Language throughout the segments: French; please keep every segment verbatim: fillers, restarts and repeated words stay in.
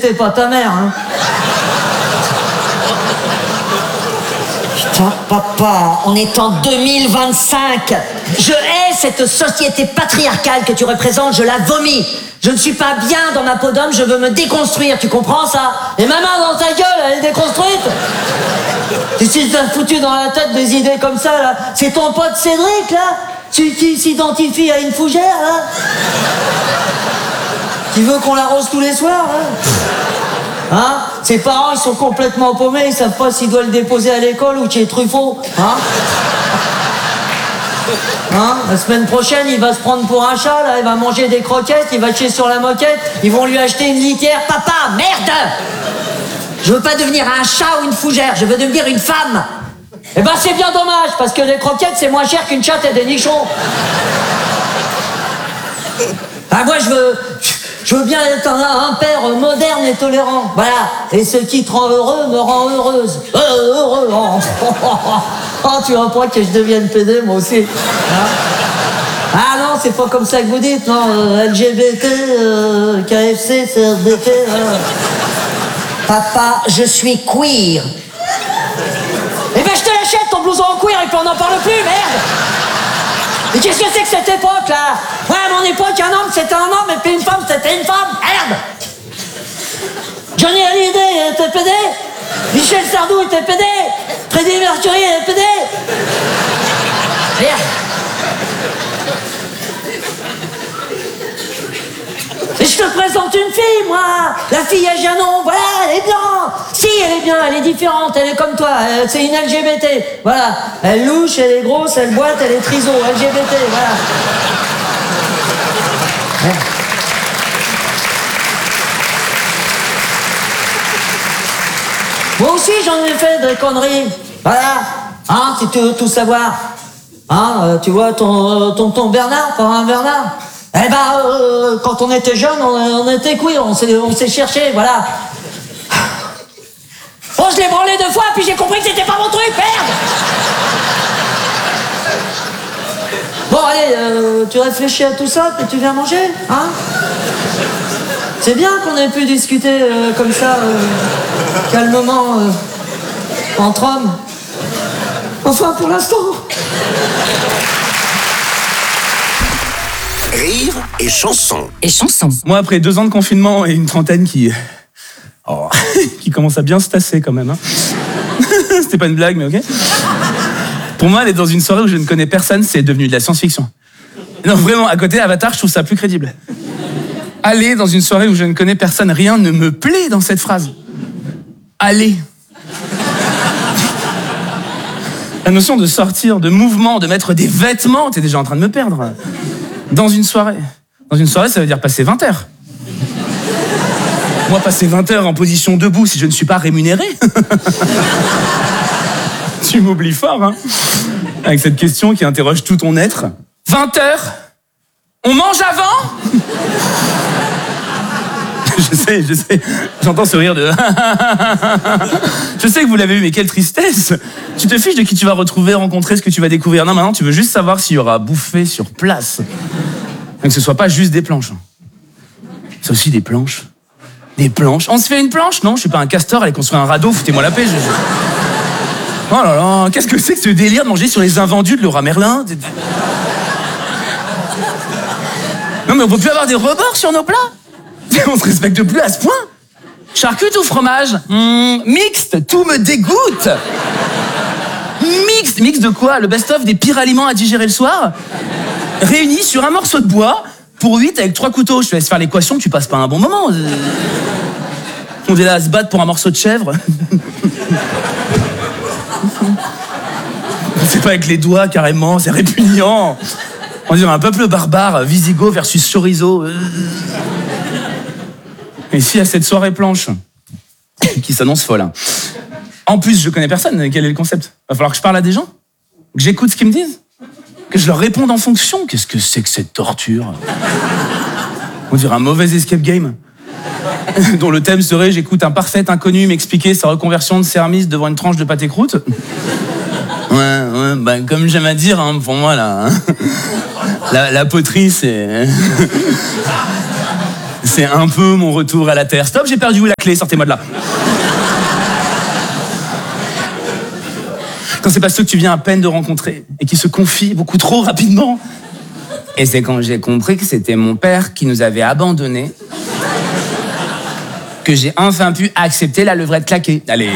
c'était pas ta mère, hein. Putain, papa, on est en deux mille vingt-cinq. Je hais cette société patriarcale que tu représentes, je la vomis. Je ne suis pas bien dans ma peau d'homme, je veux me déconstruire, tu comprends ça? Et ma main dans ta gueule, elle est déconstruite. Et si t'as foutu dans la tête des idées comme ça, là, c'est ton pote Cédric, là, celui qui s'identifie à une fougère, là, qui veut qu'on l'arrose tous les soirs, là. Hein? Ses parents, ils sont complètement paumés, ils savent pas s'ils doivent le déposer à l'école ou chez Truffaut. Hein? Hein? La semaine prochaine, il va se prendre pour un chat, là, il va manger des croquettes, il va chier sur la moquette, ils vont lui acheter une litière. Papa, merde! Je veux pas devenir un chat ou une fougère, je veux devenir une femme. Eh ben c'est bien dommage, parce que les croquettes, c'est moins cher qu'une chatte et des nichons. Ah, moi, je veux... Je veux bien être un, un père moderne et tolérant. Voilà. Et ce qui te rend heureux me rend heureuse. Euh, heureux. Oh, oh, oh, oh, tu vois pas que je devienne pédé, moi aussi. Hein? Ah non, c'est pas comme ça que vous dites, non. Euh, L G B T, euh, K F C, C R B T. Euh. Papa, je suis queer. Eh ben, je te l'achète, ton blouson en cuir, et puis on n'en parle plus, merde. Mais qu'est-ce que c'est que cette époque, là? Ouais, à mon époque, un homme, c'était un homme, et puis une femme, c'était une femme. Merde! Johnny Hallyday était pédé. Michel Sardou était pédé. Freddie Mercury était pédé. Merde! Et je te présente une fille, moi. La fille à Janon, voilà, elle est bien. Si, elle est bien, elle est différente, elle est comme toi. Euh, c'est une L G B T. Voilà. Elle louche, elle est grosse, elle boite, elle est triso. L G B T, voilà. Ouais. Moi aussi, j'en ai fait des conneries. Voilà. Hein, si tu veux tout savoir. Hein, euh, tu vois, ton tonton Bernard, pas un Bernard. Eh ben, euh, quand on était jeune, on, on était queer, on s'est, on s'est cherché, voilà. Bon, je l'ai branlé deux fois, puis j'ai compris que c'était pas mon truc, merde. Bon, allez, euh, tu réfléchis à tout ça, puis tu viens manger, hein? C'est bien qu'on ait pu discuter euh, comme ça, euh, calmement, euh, entre hommes. Enfin, pour l'instant. Rire et chanson. Et chanson. Moi, après deux ans de confinement et une trentaine qui... Oh, qui commence à bien se tasser quand même. Hein. C'était pas une blague, mais ok. Pour moi, aller dans une soirée où je ne connais personne, c'est devenu de la science-fiction. Non, vraiment, à côté, Avatar, je trouve ça plus crédible. Aller dans une soirée où je ne connais personne, rien ne me plaît dans cette phrase. Aller. La notion de sortir, de mouvement, de mettre des vêtements, t'es déjà en train de me perdre. Dans une soirée. Dans une soirée, ça veut dire passer vingt heures. Moi, passer vingt heures en position debout si je ne suis pas rémunéré. Tu m'oublies fort, hein. Avec cette question qui interroge tout ton être. vingt heures? On mange avant? Je sais, je sais. J'entends ce rire de... Je sais que vous l'avez eu, mais quelle tristesse. Tu te fiches de qui tu vas retrouver, rencontrer, ce que tu vas découvrir. Non, maintenant, tu veux juste savoir s'il y aura à bouffer sur place. Donc, que ce soit pas juste des planches. C'est aussi des planches. Des planches. On se fait une planche? Non, je suis pas un castor, allez construire un radeau, foutez-moi la paix. Je... Oh là là, qu'est-ce que c'est que ce délire de manger sur les invendus de Laura Merlin? Non, mais on peut plus avoir des rebords sur nos plats? On se respecte plus à ce point? Charcute ou fromage? Mmh, mixte, tout me dégoûte. Mixte, mixte de quoi? Le best-of des pires aliments à digérer le soir? Réunis sur un morceau de bois, pour huit avec trois couteaux. Je te laisse faire l'équation, tu passes pas un bon moment. On est là à se battre pour un morceau de chèvre. C'est pas avec les doigts, carrément, c'est répugnant. On dirait un peuple barbare, Visigoth versus chorizo. Et si à cette soirée planche, qui s'annonce folle, hein. En plus, je connais personne, quel est le concept? Va falloir que je parle à des gens? Que j'écoute ce qu'ils me disent? Que je leur réponde en fonction? Qu'est-ce que c'est que cette torture? On dirait un mauvais escape game. Dont le thème serait « J'écoute un parfait inconnu m'expliquer sa reconversion de service devant une tranche de pâté croûte ». Ouais, ouais, bah, comme j'aime à dire, hein, pour moi, là, hein, la, la poterie, c'est... C'est un peu mon retour à la Terre. Stop, j'ai perdu où la clé, sortez-moi de là. Quand c'est pas ceux que tu viens à peine de rencontrer et qui se confient beaucoup trop rapidement. Et c'est quand j'ai compris que c'était mon père qui nous avait abandonnés que j'ai enfin pu accepter la levrette claquée. Allez.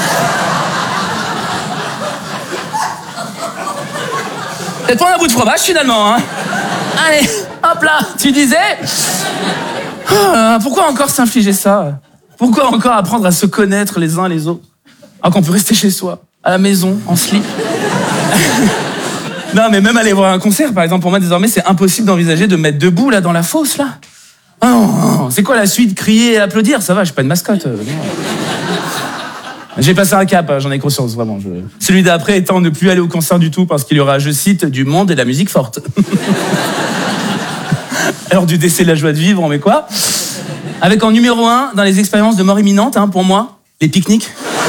Peut-être pas un bout de fromage finalement, hein. Allez, hop là, tu disais. Ah, pourquoi encore s'infliger ça? Pourquoi encore apprendre à se connaître les uns les autres? Alors qu'on peut rester chez soi, à la maison, en slip. Non, mais même aller voir un concert, par exemple, pour moi, désormais, c'est impossible d'envisager de me mettre debout, là, dans la fosse, là. Oh, oh, c'est quoi la suite? Crier et applaudir? Ça va, je suis pas une mascotte. Euh, J'ai passé un cap, hein, j'en ai conscience, vraiment. Je... Celui d'après étant ne plus aller au concert du tout parce qu'il y aura, je cite, du monde et de la musique forte. Alors du décès de la joie de vivre, on met quoi? Avec en numéro un, dans les expériences de mort imminente, hein, pour moi, les pique-niques.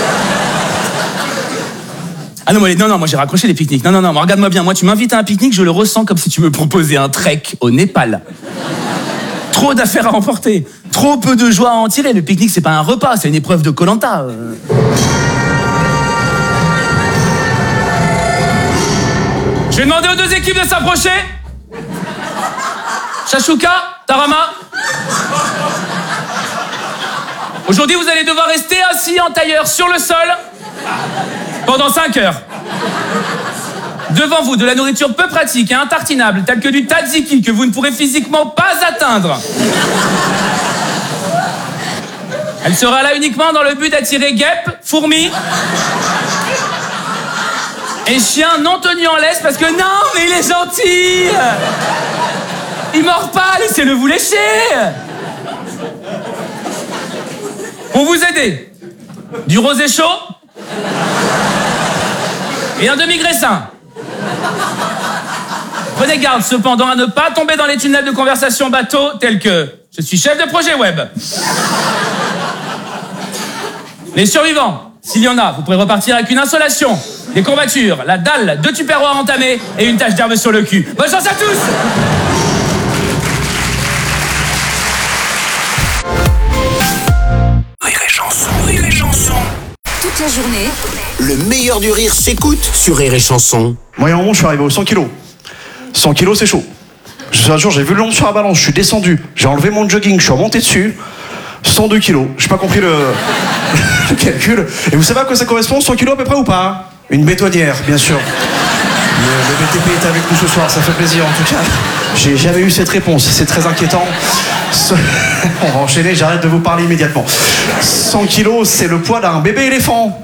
Ah non, moi, les... non, non, moi j'ai raccroché les pique-niques. Non, non, non, moi, regarde-moi bien. Moi, tu m'invites à un pique-nique, je le ressens comme si tu me proposais un trek au Népal. Trop d'affaires à emporter, trop peu de joie à en tirer. Le pique-nique, c'est pas un repas, c'est une épreuve de Koh-Lanta. Euh... Je vais demander aux deux équipes de s'approcher. Shashuka, Tarama. Aujourd'hui, vous allez devoir rester assis en tailleur sur le sol pendant cinq heures. Devant vous, de la nourriture peu pratique et intartinable, telle que du tzatziki que vous ne pourrez physiquement pas atteindre. Elle sera là uniquement dans le but d'attirer guêpes, fourmis et chiens non tenus en laisse parce que non, mais il est gentil. Il mord pas, laissez-le vous lécher. Pour vous aider, du rosé chaud et un demi-graissin. Prenez garde cependant à ne pas tomber dans les tunnels de conversation bateau tels que « Je suis chef de projet web ». Les survivants, s'il y en a, vous pourrez repartir avec une insolation, des courbatures, la dalle, deux tupperwares entamés et une tache d'herbe sur le cul. Bonne chance à tous! Rire et chanson, rire et chanson. Toute la journée, Le meilleur du rire s'écoute sur Rire et chanson. Moi, à un moment, je suis arrivé aux cent kilos. cent kilos, c'est chaud. Un jour, j'ai vu le nombre sur la balance, je suis descendu, j'ai enlevé mon jogging, je suis remonté dessus. cent deux kilos. J'ai pas compris le... le calcul. Et vous savez à quoi ça correspond, cent kilos à peu près ou pas? Une bétonnière, bien sûr. Le, le B T P est avec nous ce soir, ça fait plaisir en tout cas. J'ai jamais eu cette réponse, c'est très inquiétant. On va enchaîner, j'arrête de vous parler immédiatement. cent kilos, c'est le poids d'un bébé éléphant.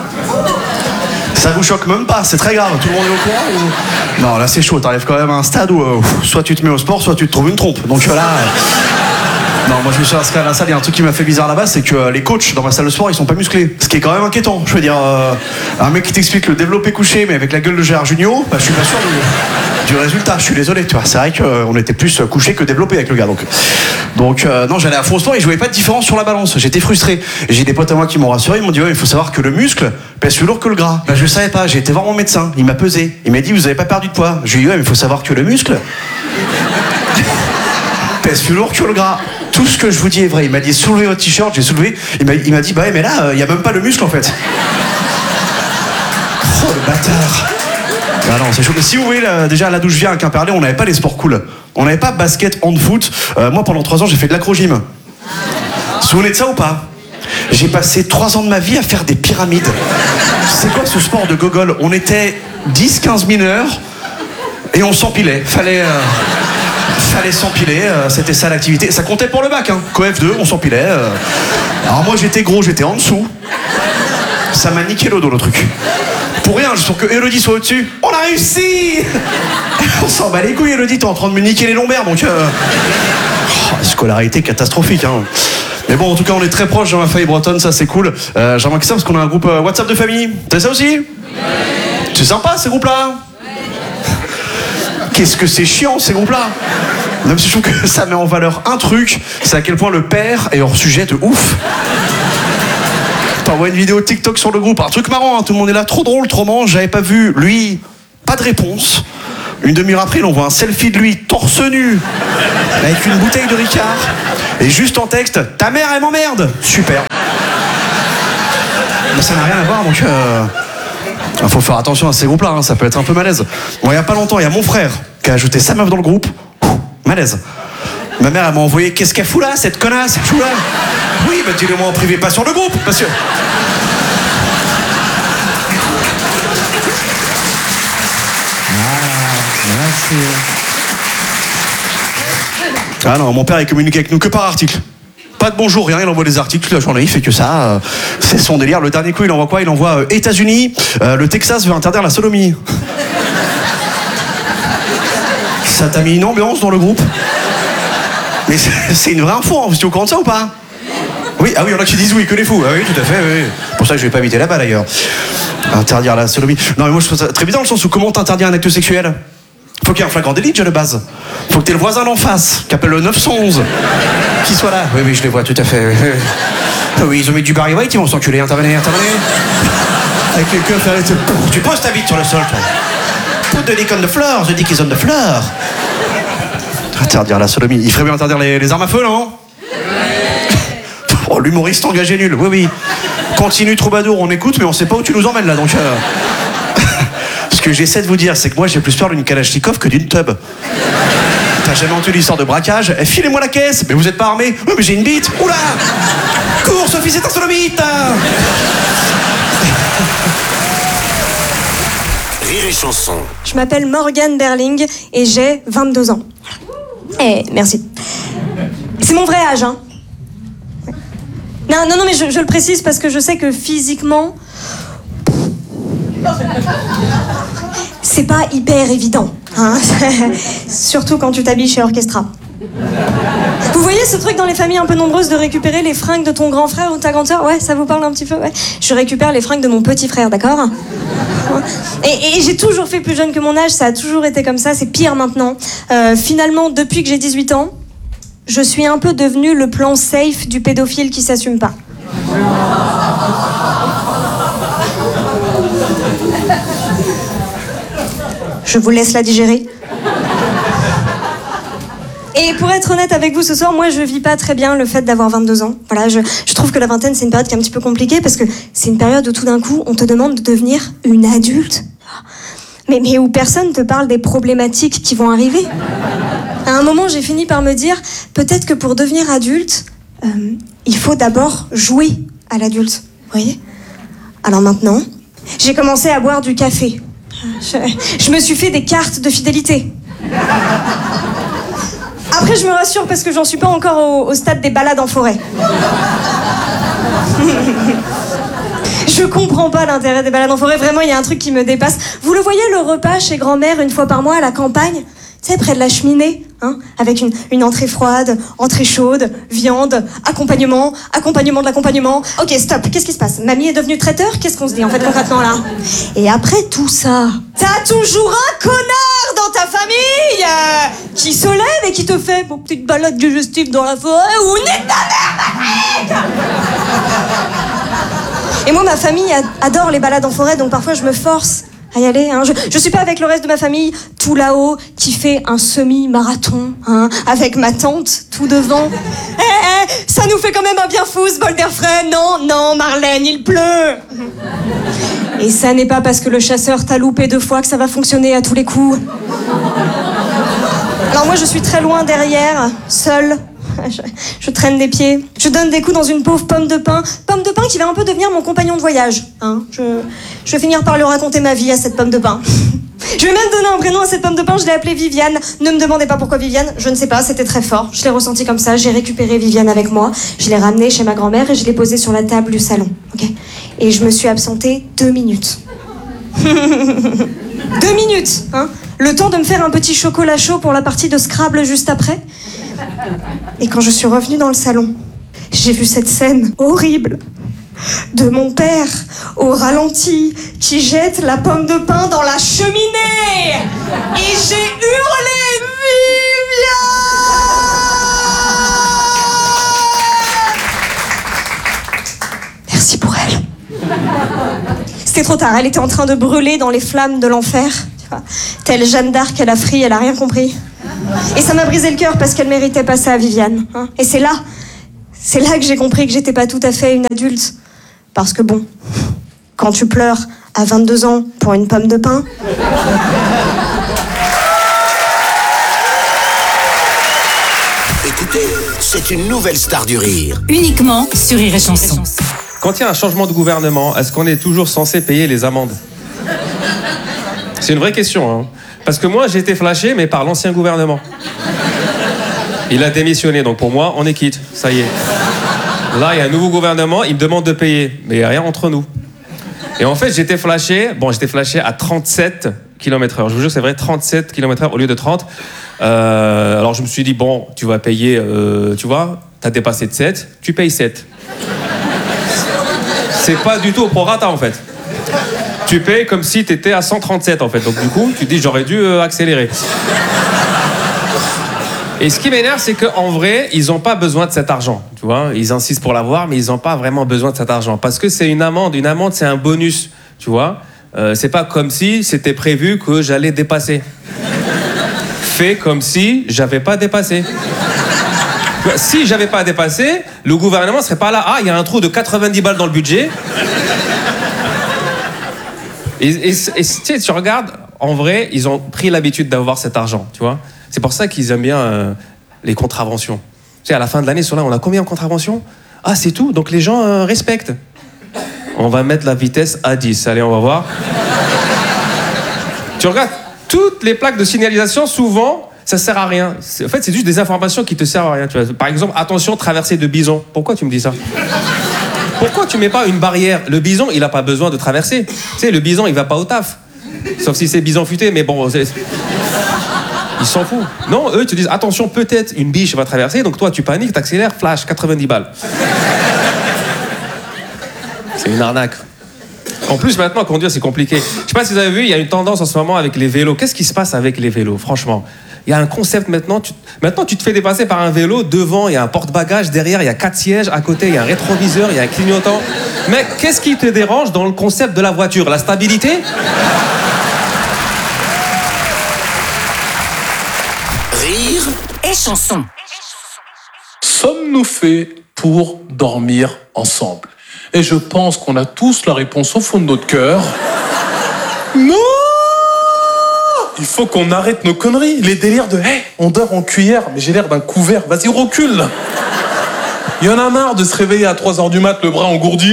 Ça vous choque même pas, c'est très grave, tout le monde est au courant ou... Non, là c'est chaud, t'arrives quand même à un stade où euh, soit tu te mets au sport, soit tu te trouves une trompe. Donc là... Euh... Non, moi je me suis inscrit à la salle, il y a un truc qui m'a fait bizarre là-bas, c'est que euh, les coachs dans ma salle de sport, ils sont pas musclés. Ce qui est quand même inquiétant. Je veux dire, euh, un mec qui t'explique le développé couché, mais avec la gueule de Gérard Jugnot, bah, je suis pas sûr du, du résultat. Je suis désolé, tu vois. C'est vrai qu'on euh, était plus couché que développé avec le gars. Donc, donc euh, non, j'allais à fond au sport et je voyais pas de différence sur la balance. J'étais frustré. Et j'ai des potes à moi qui m'ont rassuré, ils m'ont dit, ouais, il faut savoir que le muscle pèse plus lourd que le gras. Bah, je savais pas, j'ai été voir mon médecin, il m'a pesé. Il m'a dit, vous avez pas perdu de poids. Je lui ai dit, ouais, mais il faut savoir que le muscle pèse plus lourd que le gras. Tout ce que je vous dis est vrai. Il m'a dit soulevez votre t-shirt, j'ai soulevé. Il m'a, il m'a dit bah ouais, mais là, il euh, n'y a même pas le muscle en fait. Oh le bâtard. Ah non, c'est chaud. Mais si vous voulez, là, déjà là d'où je viens à Quimperlé, on n'avait pas les sports cool. On n'avait pas basket, hand-foot. Euh, moi pendant trois ans, j'ai fait de l'acro-gym. Vous vous souvenez de ça ou pas? J'ai passé trois ans de ma vie à faire des pyramides. C'est quoi ce sport de gogol? On était dix quinze mineurs et on s'empilait. Fallait. Euh... Fallait s'empiler, euh, c'était ça l'activité. Ça comptait pour le bac, hein. Coef deux, on s'empilait. Euh... Alors moi j'étais gros, j'étais en dessous. Ça m'a niqué le dos le truc. Pour rien, juste pour que Elodie soit au-dessus. On a réussi. On s'en bat les couilles, Elodie, t'es en train de me niquer les lombaires, donc... Euh... Oh, scolarité catastrophique, hein. Mais bon, en tout cas, on est très proches dans ma famille bretonne, ça c'est cool. Euh, J'aimerais que ça parce qu'on a un groupe euh, WhatsApp de famille. T'as ça aussi? C'est sympa ces groupes-là. Qu'est-ce que c'est chiant ces groupes-là. Même si je trouve que ça met en valeur un truc, c'est à quel point le père est hors sujet de ouf. T'envoies une vidéo TikTok sur le groupe, un truc marrant, hein, tout le monde est là, trop drôle, trop marrant, j'avais pas vu, lui, pas de réponse. Une demi-heure après, il envoie un selfie de lui, torse nu, avec une bouteille de Ricard. Et juste en texte, ta mère, elle m'emmerde. Super. Mais ça n'a rien à voir, donc... Euh... Il faut faire attention à ces groupes-là, hein, ça peut être un peu malaise. Bon, il n'y a pas longtemps, il y a mon frère qui a ajouté sa meuf dans le groupe. Malaise. Ma mère, elle m'a envoyé, qu'est-ce qu'elle fout là, cette connasse, cette chou là? Oui, bah dis-le moi en privé, pas sur le groupe, monsieur. Ah non, mon père il communique avec nous que par article. Pas de bonjour, rien, il envoie des articles toute la journée, il fait que ça. Euh, c'est son délire. Le dernier coup, il envoie quoi? Il envoie euh, États-Unis, euh, le Texas veut interdire la sodomie. Ça t'a mis une ambiance dans le groupe. Mais c'est, c'est une vraie info, hein. Vous êtes au courant de ça ou pas? Oui, ah oui, il y en a qui disent oui, que les fous. Ah oui, tout à fait, oui. Pour ça que je vais pas habiter là-bas d'ailleurs. Interdire la sodomie. Non, mais moi je trouve ça très bizarre dans le sens où comment t'interdire un acte sexuel? Faut qu'il y ait un flagrant délit déjà de base. Faut que t'aies le voisin d'en face, qui appelle le neuf cent onze, qui soit là. Oui, oui, je les vois tout à fait. Oui, oui ils ont mis du Barry White, ils vont s'enculer. Intervenez, intervenez. Avec les keufs, arrête. Tu poses ta bite sur le sol, toi. Put the dick on the floor, the dick is on the floor. Interdire la sodomie. Il ferait bien interdire les, les armes à feu, non? Oh, l'humoriste engagé nul, oui, oui. Continue, troubadour, on écoute, mais on sait pas où tu nous emmènes là, donc... Euh... Ce que j'essaie de vous dire, c'est que moi, j'ai plus peur d'une Kalachnikov que d'une tub. T'as jamais entendu l'histoire de braquage? Eh, filez-moi la caisse. Mais vous êtes pas armé? Oui, mais j'ai une bite. Oula! Cours, Sophie, c'est un sodomite. Rire et chanson. Je m'appelle Morgane Berling et j'ai vingt-deux ans. Eh, merci. C'est mon vrai âge, hein. Non, non, non, mais je, je le précise parce que je sais que physiquement... C'est pas hyper évident, hein. Surtout quand tu t'habilles chez Orchestra. Vous voyez ce truc dans les familles un peu nombreuses de récupérer les fringues de ton grand frère ou de ta grande sœur? Ouais, ça vous parle un petit peu? Ouais. Je récupère les fringues de mon petit frère, d'accord? Et, et j'ai toujours fait plus jeune que mon âge, ça a toujours été comme ça, c'est pire maintenant. Euh, finalement, depuis que j'ai dix-huit ans, je suis un peu devenue le plan safe du pédophile qui s'assume pas. Je vous laisse la digérer. Et pour être honnête avec vous ce soir, moi je vis pas très bien le fait d'avoir vingt-deux ans. Voilà, je, je trouve que la vingtaine c'est une période qui est un petit peu compliquée parce que c'est une période où tout d'un coup on te demande de devenir une adulte. Mais, mais où personne te parle des problématiques qui vont arriver. À un moment j'ai fini par me dire, peut-être que pour devenir adulte, euh, il faut d'abord jouer à l'adulte. Vous voyez? Alors maintenant, j'ai commencé à boire du café. Je, je me suis fait des cartes de fidélité. Après, je me rassure parce que j'en suis pas encore au, au stade des balades en forêt. Je comprends pas l'intérêt des balades en forêt. Vraiment, il y a un truc qui me dépasse. Vous le voyez, le repas chez grand-mère une fois par mois à la campagne? Tu sais, près de la cheminée, hein, avec une, une entrée froide, entrée chaude, viande, accompagnement, accompagnement de l'accompagnement. Ok, stop, qu'est-ce qui se passe? Mamie est devenue traiteur? Qu'est-ce qu'on se dit en fait concrètement là? Et après tout ça, t'as toujours un connard dans ta famille euh, qui se lève et qui te fait bon, petite balade digestive dans la forêt ou nique ta mère, Patrick! Et moi, ma famille adore les balades en forêt, donc parfois je me force à y aller, hein. Je, je suis pas avec le reste de ma famille tout là-haut qui fait un semi-marathon, hein, avec ma tante tout devant. Eh, eh, ça nous fait quand même un bien fou ce bol d'air frais. Non, non, Marlène, il pleut. Et ça n'est pas parce que le chasseur t'a loupé deux fois que ça va fonctionner à tous les coups. Alors moi, je suis très loin derrière, seule. Je, je traîne des pieds. Je donne des coups dans une pauvre pomme de pin. Pomme de pin qui va un peu devenir mon compagnon de voyage. Hein. Je, je vais finir par lui raconter ma vie à cette pomme de pin. Je vais même donner un prénom à cette pomme de pin. Je l'ai appelée Viviane. Ne me demandez pas pourquoi Viviane. Je ne sais pas, c'était très fort. Je l'ai ressenti comme ça. J'ai récupéré Viviane avec moi. Je l'ai ramenée chez ma grand-mère et je l'ai posée sur la table du salon. Okay, et je me suis absentée deux minutes. Deux minutes, hein. Le temps de me faire un petit chocolat chaud pour la partie de Scrabble juste après. Et quand je suis revenue dans le salon, j'ai vu cette scène horrible de mon père au ralenti qui jette la pomme de pin dans la cheminée. Et j'ai hurlé Viviane. Merci pour elle. C'était trop tard, elle était en train de brûler dans les flammes de l'enfer. Enfin, telle Jeanne d'Arc, elle a fri, elle a rien compris. Et ça m'a brisé le cœur parce qu'elle méritait pas ça, Viviane. Hein. Et c'est là, c'est là que j'ai compris que j'étais pas tout à fait une adulte. Parce que bon, quand tu pleures à vingt-deux ans pour une pomme de pain... Écoutez, c'est une nouvelle star du rire. Uniquement sur Rire et Chanson. Quand il y a un changement de gouvernement, est-ce qu'on est toujours censé payer les amendes? C'est une vraie question, hein. Parce que moi, j'ai été flashé, mais par l'ancien gouvernement. Il a démissionné, donc pour moi, on est quitte. Ça y est. Là, il y a un nouveau gouvernement, il me demande de payer. Mais il n'y a rien entre nous. Et en fait, j'étais flashé, bon, j'étais flashé à trente-sept kilomètres heure. Je vous jure, c'est vrai, trente-sept kilomètres heure au lieu de trente. Euh, alors, je me suis dit, bon, tu vas payer, euh, tu vois, t'as dépassé de sept, tu payes sept. C'est pas du tout au prorata, en fait. Tu payes comme si t'étais à cent trente-sept, en fait. Donc, du coup, tu te dis, j'aurais dû euh, accélérer. Et ce qui m'énerve, c'est qu'en vrai, ils n'ont pas besoin de cet argent, tu vois. Ils insistent pour l'avoir, mais ils n'ont pas vraiment besoin de cet argent. Parce que c'est une amende. Une amende, c'est un bonus, tu vois. Euh, c'est pas comme si c'était prévu que j'allais dépasser. Fais comme si j'avais pas dépassé. Si j'avais pas dépassé, le gouvernement serait pas là. Ah, il y a un trou de quatre-vingt-dix balles dans le budget. Et, et, et tu sais, tu regardes, en vrai, ils ont pris l'habitude d'avoir cet argent, tu vois. C'est pour ça qu'ils aiment bien euh, les contraventions. Tu sais, à la fin de l'année, sur là, on a combien de contraventions? Ah, c'est tout. Donc les gens euh, respectent. On va mettre la vitesse à dix. Allez, on va voir. Tu regardes, toutes les plaques de signalisation, souvent, ça sert à rien. C'est, en fait, c'est juste des informations qui te servent à rien. Tu vois. Par exemple, attention, traversée de bison. Pourquoi tu me dis ça? Pourquoi tu mets pas une barrière? Le bison, il n'a pas besoin de traverser. Tu sais, le bison, il va pas au taf. Sauf si c'est bison futé, mais bon... C'est... Ils s'en foutent. Non, eux, ils te disent, attention, peut-être une biche va traverser, donc toi, tu paniques, t'accélères, flash, quatre-vingt-dix balles. C'est une arnaque. En plus, maintenant, conduire, c'est compliqué. Je sais pas si vous avez vu, il y a une tendance en ce moment avec les vélos. Qu'est-ce qui se passe avec les vélos, franchement? Il y a un concept maintenant, tu... maintenant, tu te fais dépasser par un vélo, devant, il y a un porte-bagages, derrière, il y a quatre sièges, à côté, il y a un rétroviseur, il y a un clignotant. Mais qu'est-ce qui te dérange dans le concept de la voiture? La stabilité? Rire Et Chanson. Sommes-nous faits pour dormir ensemble? Et je pense qu'on a tous la réponse au fond de notre cœur. Non! Il faut qu'on arrête nos conneries. Les délires de hey, on dort en cuillère, mais j'ai l'air d'un couvert. Vas-y, recule. Il y en a marre de se réveiller à trois heures du mat, le bras engourdi.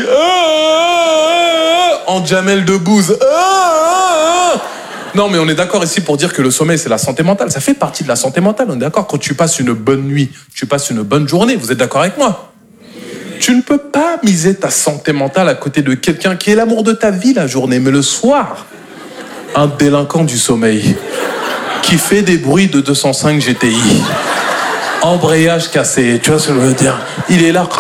En Jamel Debbouze. Non, mais on est d'accord ici pour dire que le sommeil, c'est la santé mentale. Ça fait partie de la santé mentale. On est d'accord, quand tu passes une bonne nuit, tu passes une bonne journée. Vous êtes d'accord avec moi? Tu ne peux pas miser ta santé mentale à côté de quelqu'un qui est l'amour de ta vie la journée. Mais le soir, un délinquant du sommeil qui fait des bruits de deux cent cinq G T I. Embrayage cassé, tu vois ce que je veux dire? Il est là.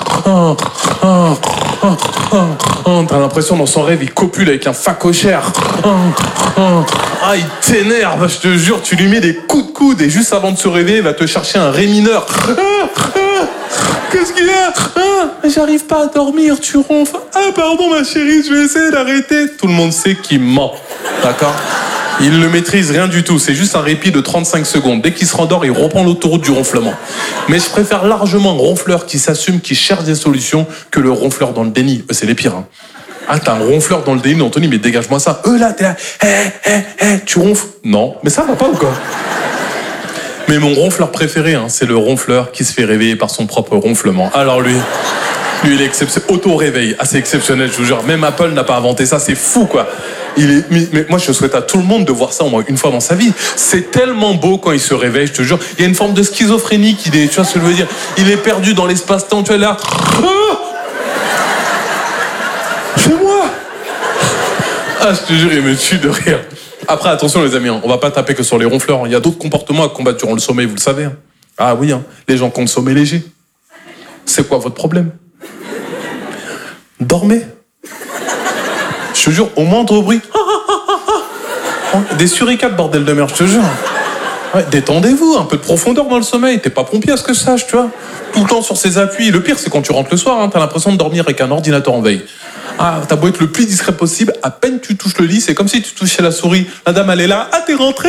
T'as l'impression dans son rêve, il copule avec un facochère. Ah, il t'énerve, je te jure, tu lui mets des coups de coude et juste avant de se réveiller, il va te chercher un ré mineur. Qu'est-ce qu'il y a? J'arrive pas à dormir, tu ronfles. Ah, pardon ma chérie, je vais essayer d'arrêter. Tout le monde sait qu'il ment, d'accord? Il ne maîtrise rien du tout, c'est juste un répit de trente-cinq secondes. Dès qu'il se rendort, il reprend l'autoroute du ronflement. Mais je préfère largement un ronfleur qui s'assume, qui cherche des solutions, que le ronfleur dans le déni. C'est les pires, hein. Ah, t'as un ronfleur dans le déni, Anthony, mais dégage-moi ça. Eux là, t'es là, hé, hé, hé, tu ronfles? Non, mais ça va pas ou quoi? Mais mon ronfleur préféré, hein, c'est le ronfleur qui se fait réveiller par son propre ronflement. Alors lui, lui il est exceptionnel, auto-réveil, assez exceptionnel, je vous jure. Même Apple n'a pas inventé ça, c'est fou quoi. Il est, mais, mais moi je souhaite à tout le monde de voir ça au moins une fois dans sa vie. C'est tellement beau quand il se réveille, je te jure. Il y a une forme de schizophrénie qu'il est, tu vois ce que je veux dire. Il est perdu dans l'espace-temps, tu vois là. Ah, c'est moi. Ah, je te jure, il me tue de rire. Après, attention les amis, hein, on va pas taper que sur les ronfleurs. Il y a d'autres comportements à combattre durant le sommeil, vous le savez. Hein. Ah oui, hein, les gens qui ont le sommeil léger. C'est quoi votre problème? Dormez. Je te jure, au moindre bruit. Des suricates, bordel de merde, je te jure. Ouais, détendez-vous, un peu de profondeur dans le sommeil. T'es pas pompier à ce que je sache, tu vois. Tout le temps sur ses appuis. Le pire, c'est quand tu rentres le soir, hein, t'as l'impression de dormir avec un ordinateur en veille. Ah, t'as beau être le plus discret possible, à peine tu touches le lit, c'est comme si tu touchais la souris. La dame, elle est là. Ah, t'es rentré?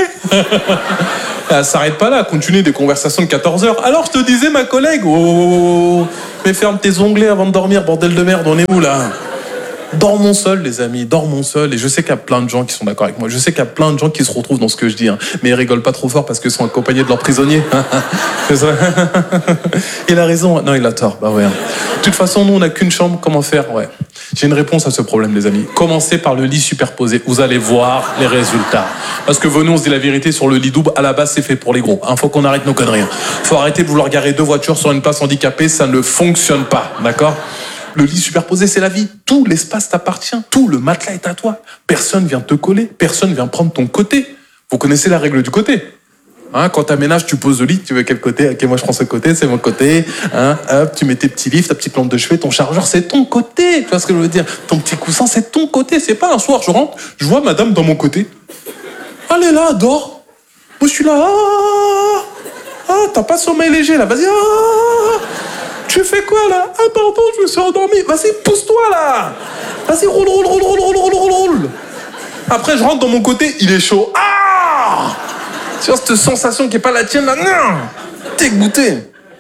Elle s'arrête pas là, continue des conversations de quatorze heures. Alors, je te disais, ma collègue, oh, oh, oh, mais ferme tes onglets avant de dormir, bordel de merde, on est où là? Dormons seuls, les amis, dormons seuls. Et je sais qu'il y a plein de gens qui sont d'accord avec moi. Je sais qu'il y a plein de gens qui se retrouvent dans ce que je dis. Hein. Mais ils rigolent pas trop fort parce qu'ils sont accompagnés de leurs prisonniers. C'est ça. Il a raison. Non, il a tort. Bah ouais. De toute façon, nous, on n'a qu'une chambre. Comment faire? Ouais. J'ai une réponse à ce problème, les amis. Commencez par le lit superposé. Vous allez voir les résultats. Parce que venons, on se dit la vérité, sur le lit double, à la base, c'est fait pour les gros. Il faut qu'on arrête nos conneries. Faut arrêter de vouloir garer deux voitures sur une place handicapée. Ça ne fonctionne pas. D'accord? Le lit superposé, c'est la vie. Tout l'espace t'appartient. Tout le matelas est à toi. Personne vient te coller. Personne vient prendre ton côté. Vous connaissez la règle du côté. Hein, quand t'aménages, tu poses le lit. Tu veux quel côté? Ok, moi je prends ce côté, c'est mon côté. Hein, hop, tu mets tes petits livres, ta petite lampe de chevet, ton chargeur, c'est ton côté. Tu vois ce que je veux dire? Ton petit coussin, c'est ton côté. C'est pas un soir, je rentre, je vois madame dans mon côté. Elle est là, dors. Moi je suis là. Ah, ah t'as pas sommeil léger là. Vas-y. Ah, tu fais quoi là? Ah pardon, je me suis endormi. Vas-y, pousse-toi là. Vas-y, roule, roule, roule, roule, roule, roule, roule, roule. Après, je rentre dans mon côté, il est chaud. Ah! Tu vois cette sensation qui est pas la tienne là? Non! T'es goûté.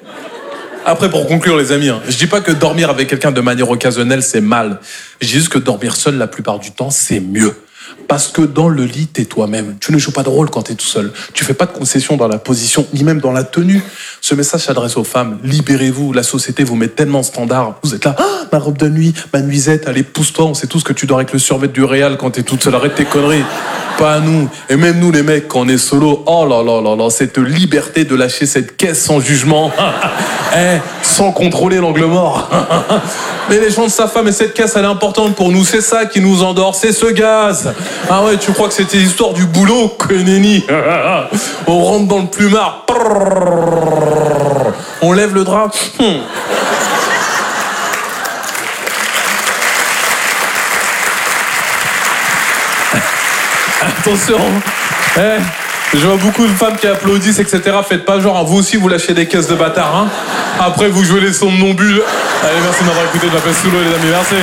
Après, pour conclure, les amis, hein, je dis pas que dormir avec quelqu'un de manière occasionnelle, c'est mal. Je dis juste que dormir seul la plupart du temps, c'est mieux. Parce que dans le lit, t'es toi-même. Tu ne joues pas de rôle quand t'es tout seul. Tu fais pas de concessions dans la position, ni même dans la tenue. Ce message s'adresse aux femmes. Libérez-vous. La société vous met tellement de standards. Vous êtes là, ah, ma robe de nuit, ma nuisette, allez, pousse-toi. On sait tous que tu dors avec le survêt du Réal quand t'es toute seule. Arrête tes conneries. Pas à nous. Et même nous, les mecs, quand on est solo, oh là là là là, cette liberté de lâcher cette caisse sans jugement. Eh, sans contrôler l'angle mort. Mais les gens de sa femme et cette caisse, elle est importante pour nous. C'est ça qui nous endort, c'est ce gaz. Ah ouais, tu crois que c'était l'histoire du boulot, que nenni. On rentre dans le plumard. On lève le drap. Attention. Eh, je vois beaucoup de femmes qui applaudissent, et cetera. Faites pas genre, vous aussi vous lâchez des caisses de bâtards. Hein. Après vous jouez les sons de non-bulles. Allez, merci de m'avoir écouté, je m'appelle Soulo les amis, merci.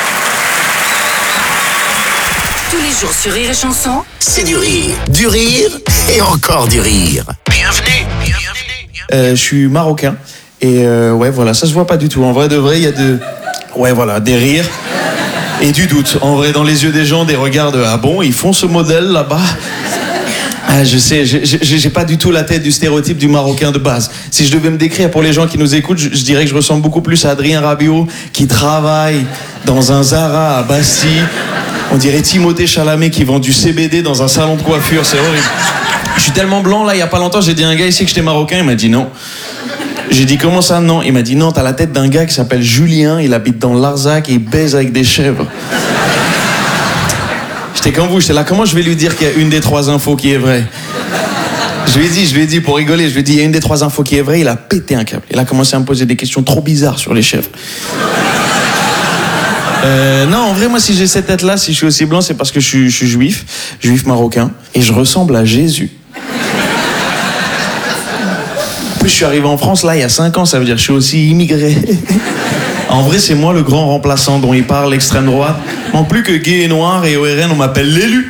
Tous les jours sur Rire et Chanson, C'est du rire, du rire et encore du rire. Bienvenue, bienvenue. Euh, je suis marocain et euh, ouais voilà, ça se voit pas du tout. En vrai de vrai, il y a de, ouais voilà, des rires et du doute. En vrai, dans les yeux des gens, des regards de ah bon, ils font ce modèle là-bas. Ah, je sais, j'ai, j'ai pas du tout la tête du stéréotype du Marocain de base. Si je devais me décrire pour les gens qui nous écoutent, je, je dirais que je ressemble beaucoup plus à Adrien Rabiot qui travaille dans un Zara à Bastille. On dirait Timothée Chalamet qui vend du C B D dans un salon de coiffure, c'est horrible. Je suis tellement blanc, là, il y a pas longtemps, j'ai dit à un gars ici que j'étais marocain, il m'a dit non. J'ai dit comment ça, non? Il m'a dit non, t'as la tête d'un gars qui s'appelle Julien, il habite dans Larzac et il baise avec des chèvres. J'étais comme vous, j'étais là, comment je vais lui dire qu'il y a une des trois infos qui est vraie? Je lui ai dit, je lui ai dit, pour rigoler, je lui ai dit, il y a une des trois infos qui est vraie, il a pété un câble. Il a commencé à me poser des questions trop bizarres sur les chèvres. Euh, non, en vrai, moi, si j'ai cette tête-là, si je suis aussi blanc, c'est parce que je suis, je suis juif, juif marocain, et je ressemble à Jésus. En plus, je suis arrivé en France, là, il y a cinq ans, ça veut dire que je suis aussi immigré. En vrai, c'est moi le grand remplaçant dont il parle l'extrême droite. En plus que gay et noir et O R N, on m'appelle l'élu.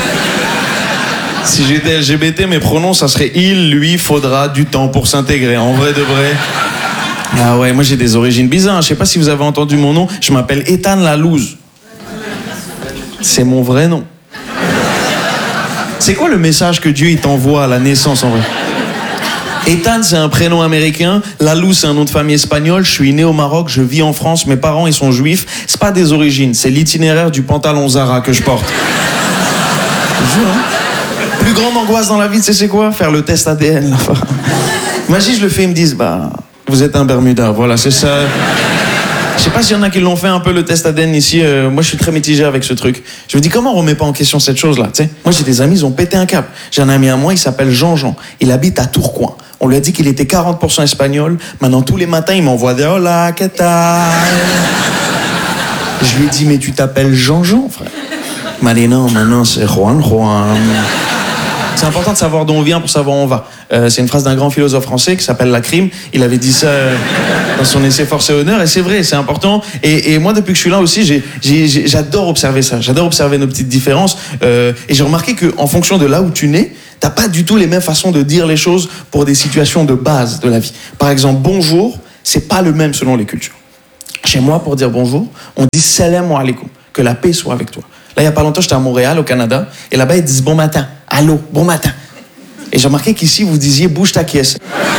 Si j'étais L G B T, mes pronoms, ça serait il, lui, faudra du temps pour s'intégrer. En vrai de vrai. Ah ouais, moi j'ai des origines bizarres. Je sais pas si vous avez entendu mon nom. Je m'appelle Ethan Lalouse. C'est mon vrai nom. C'est quoi le message que Dieu il t'envoie à la naissance en vrai? Ethan, c'est un prénom américain. Lalou, c'est un nom de famille espagnol. Je suis né au Maroc, je vis en France. Mes parents, ils sont juifs. C'est pas des origines, c'est l'itinéraire du pantalon Zara que je porte. Je jure, hein. Plus grande angoisse dans la vie, tu sais c'est quoi? Faire le test A D N. Imagine, je le fais, ils me disent, bah, vous êtes un Bermuda. Voilà, c'est ça. Je sais pas s'il y en a qui l'ont fait un peu le test A D N ici. Euh, moi, je suis très mitigé avec ce truc. Je me dis, comment on remet pas en question cette chose-là, tu sais? Moi, j'ai des amis, ils ont pété un cap. J'ai un ami à moi, il s'appelle Jean-Jean. Il habite à Tourcoing. On lui a dit qu'il était quarante pour cent espagnol. Maintenant, tous les matins, il m'envoie des hola, ¿qué tal? Je lui ai dit, mais tu t'appelles Jean-Jean, frère? Il m'a dit, non, maintenant, c'est Juan Juan. C'est important de savoir d'où on vient pour savoir où on va. Euh, c'est une phrase d'un grand philosophe français qui s'appelle Lacrime. Il avait dit ça... Euh... dans son essai Force et Honneur, et c'est vrai, c'est important. Et, et moi, depuis que je suis là aussi, j'ai, j'ai, j'ai, j'adore observer ça. J'adore observer nos petites différences. Euh, et j'ai remarqué qu'en fonction de là où tu nais, t'as pas du tout les mêmes façons de dire les choses pour des situations de base de la vie. Par exemple, bonjour, c'est pas le même selon les cultures. Chez moi, pour dire bonjour, on dit salam alaikum, que la paix soit avec toi. Là, il y a pas longtemps, j'étais à Montréal, au Canada, et là-bas, ils disent bon matin, allô, bon matin. Et j'ai remarqué qu'ici, vous disiez bouge ta caisse.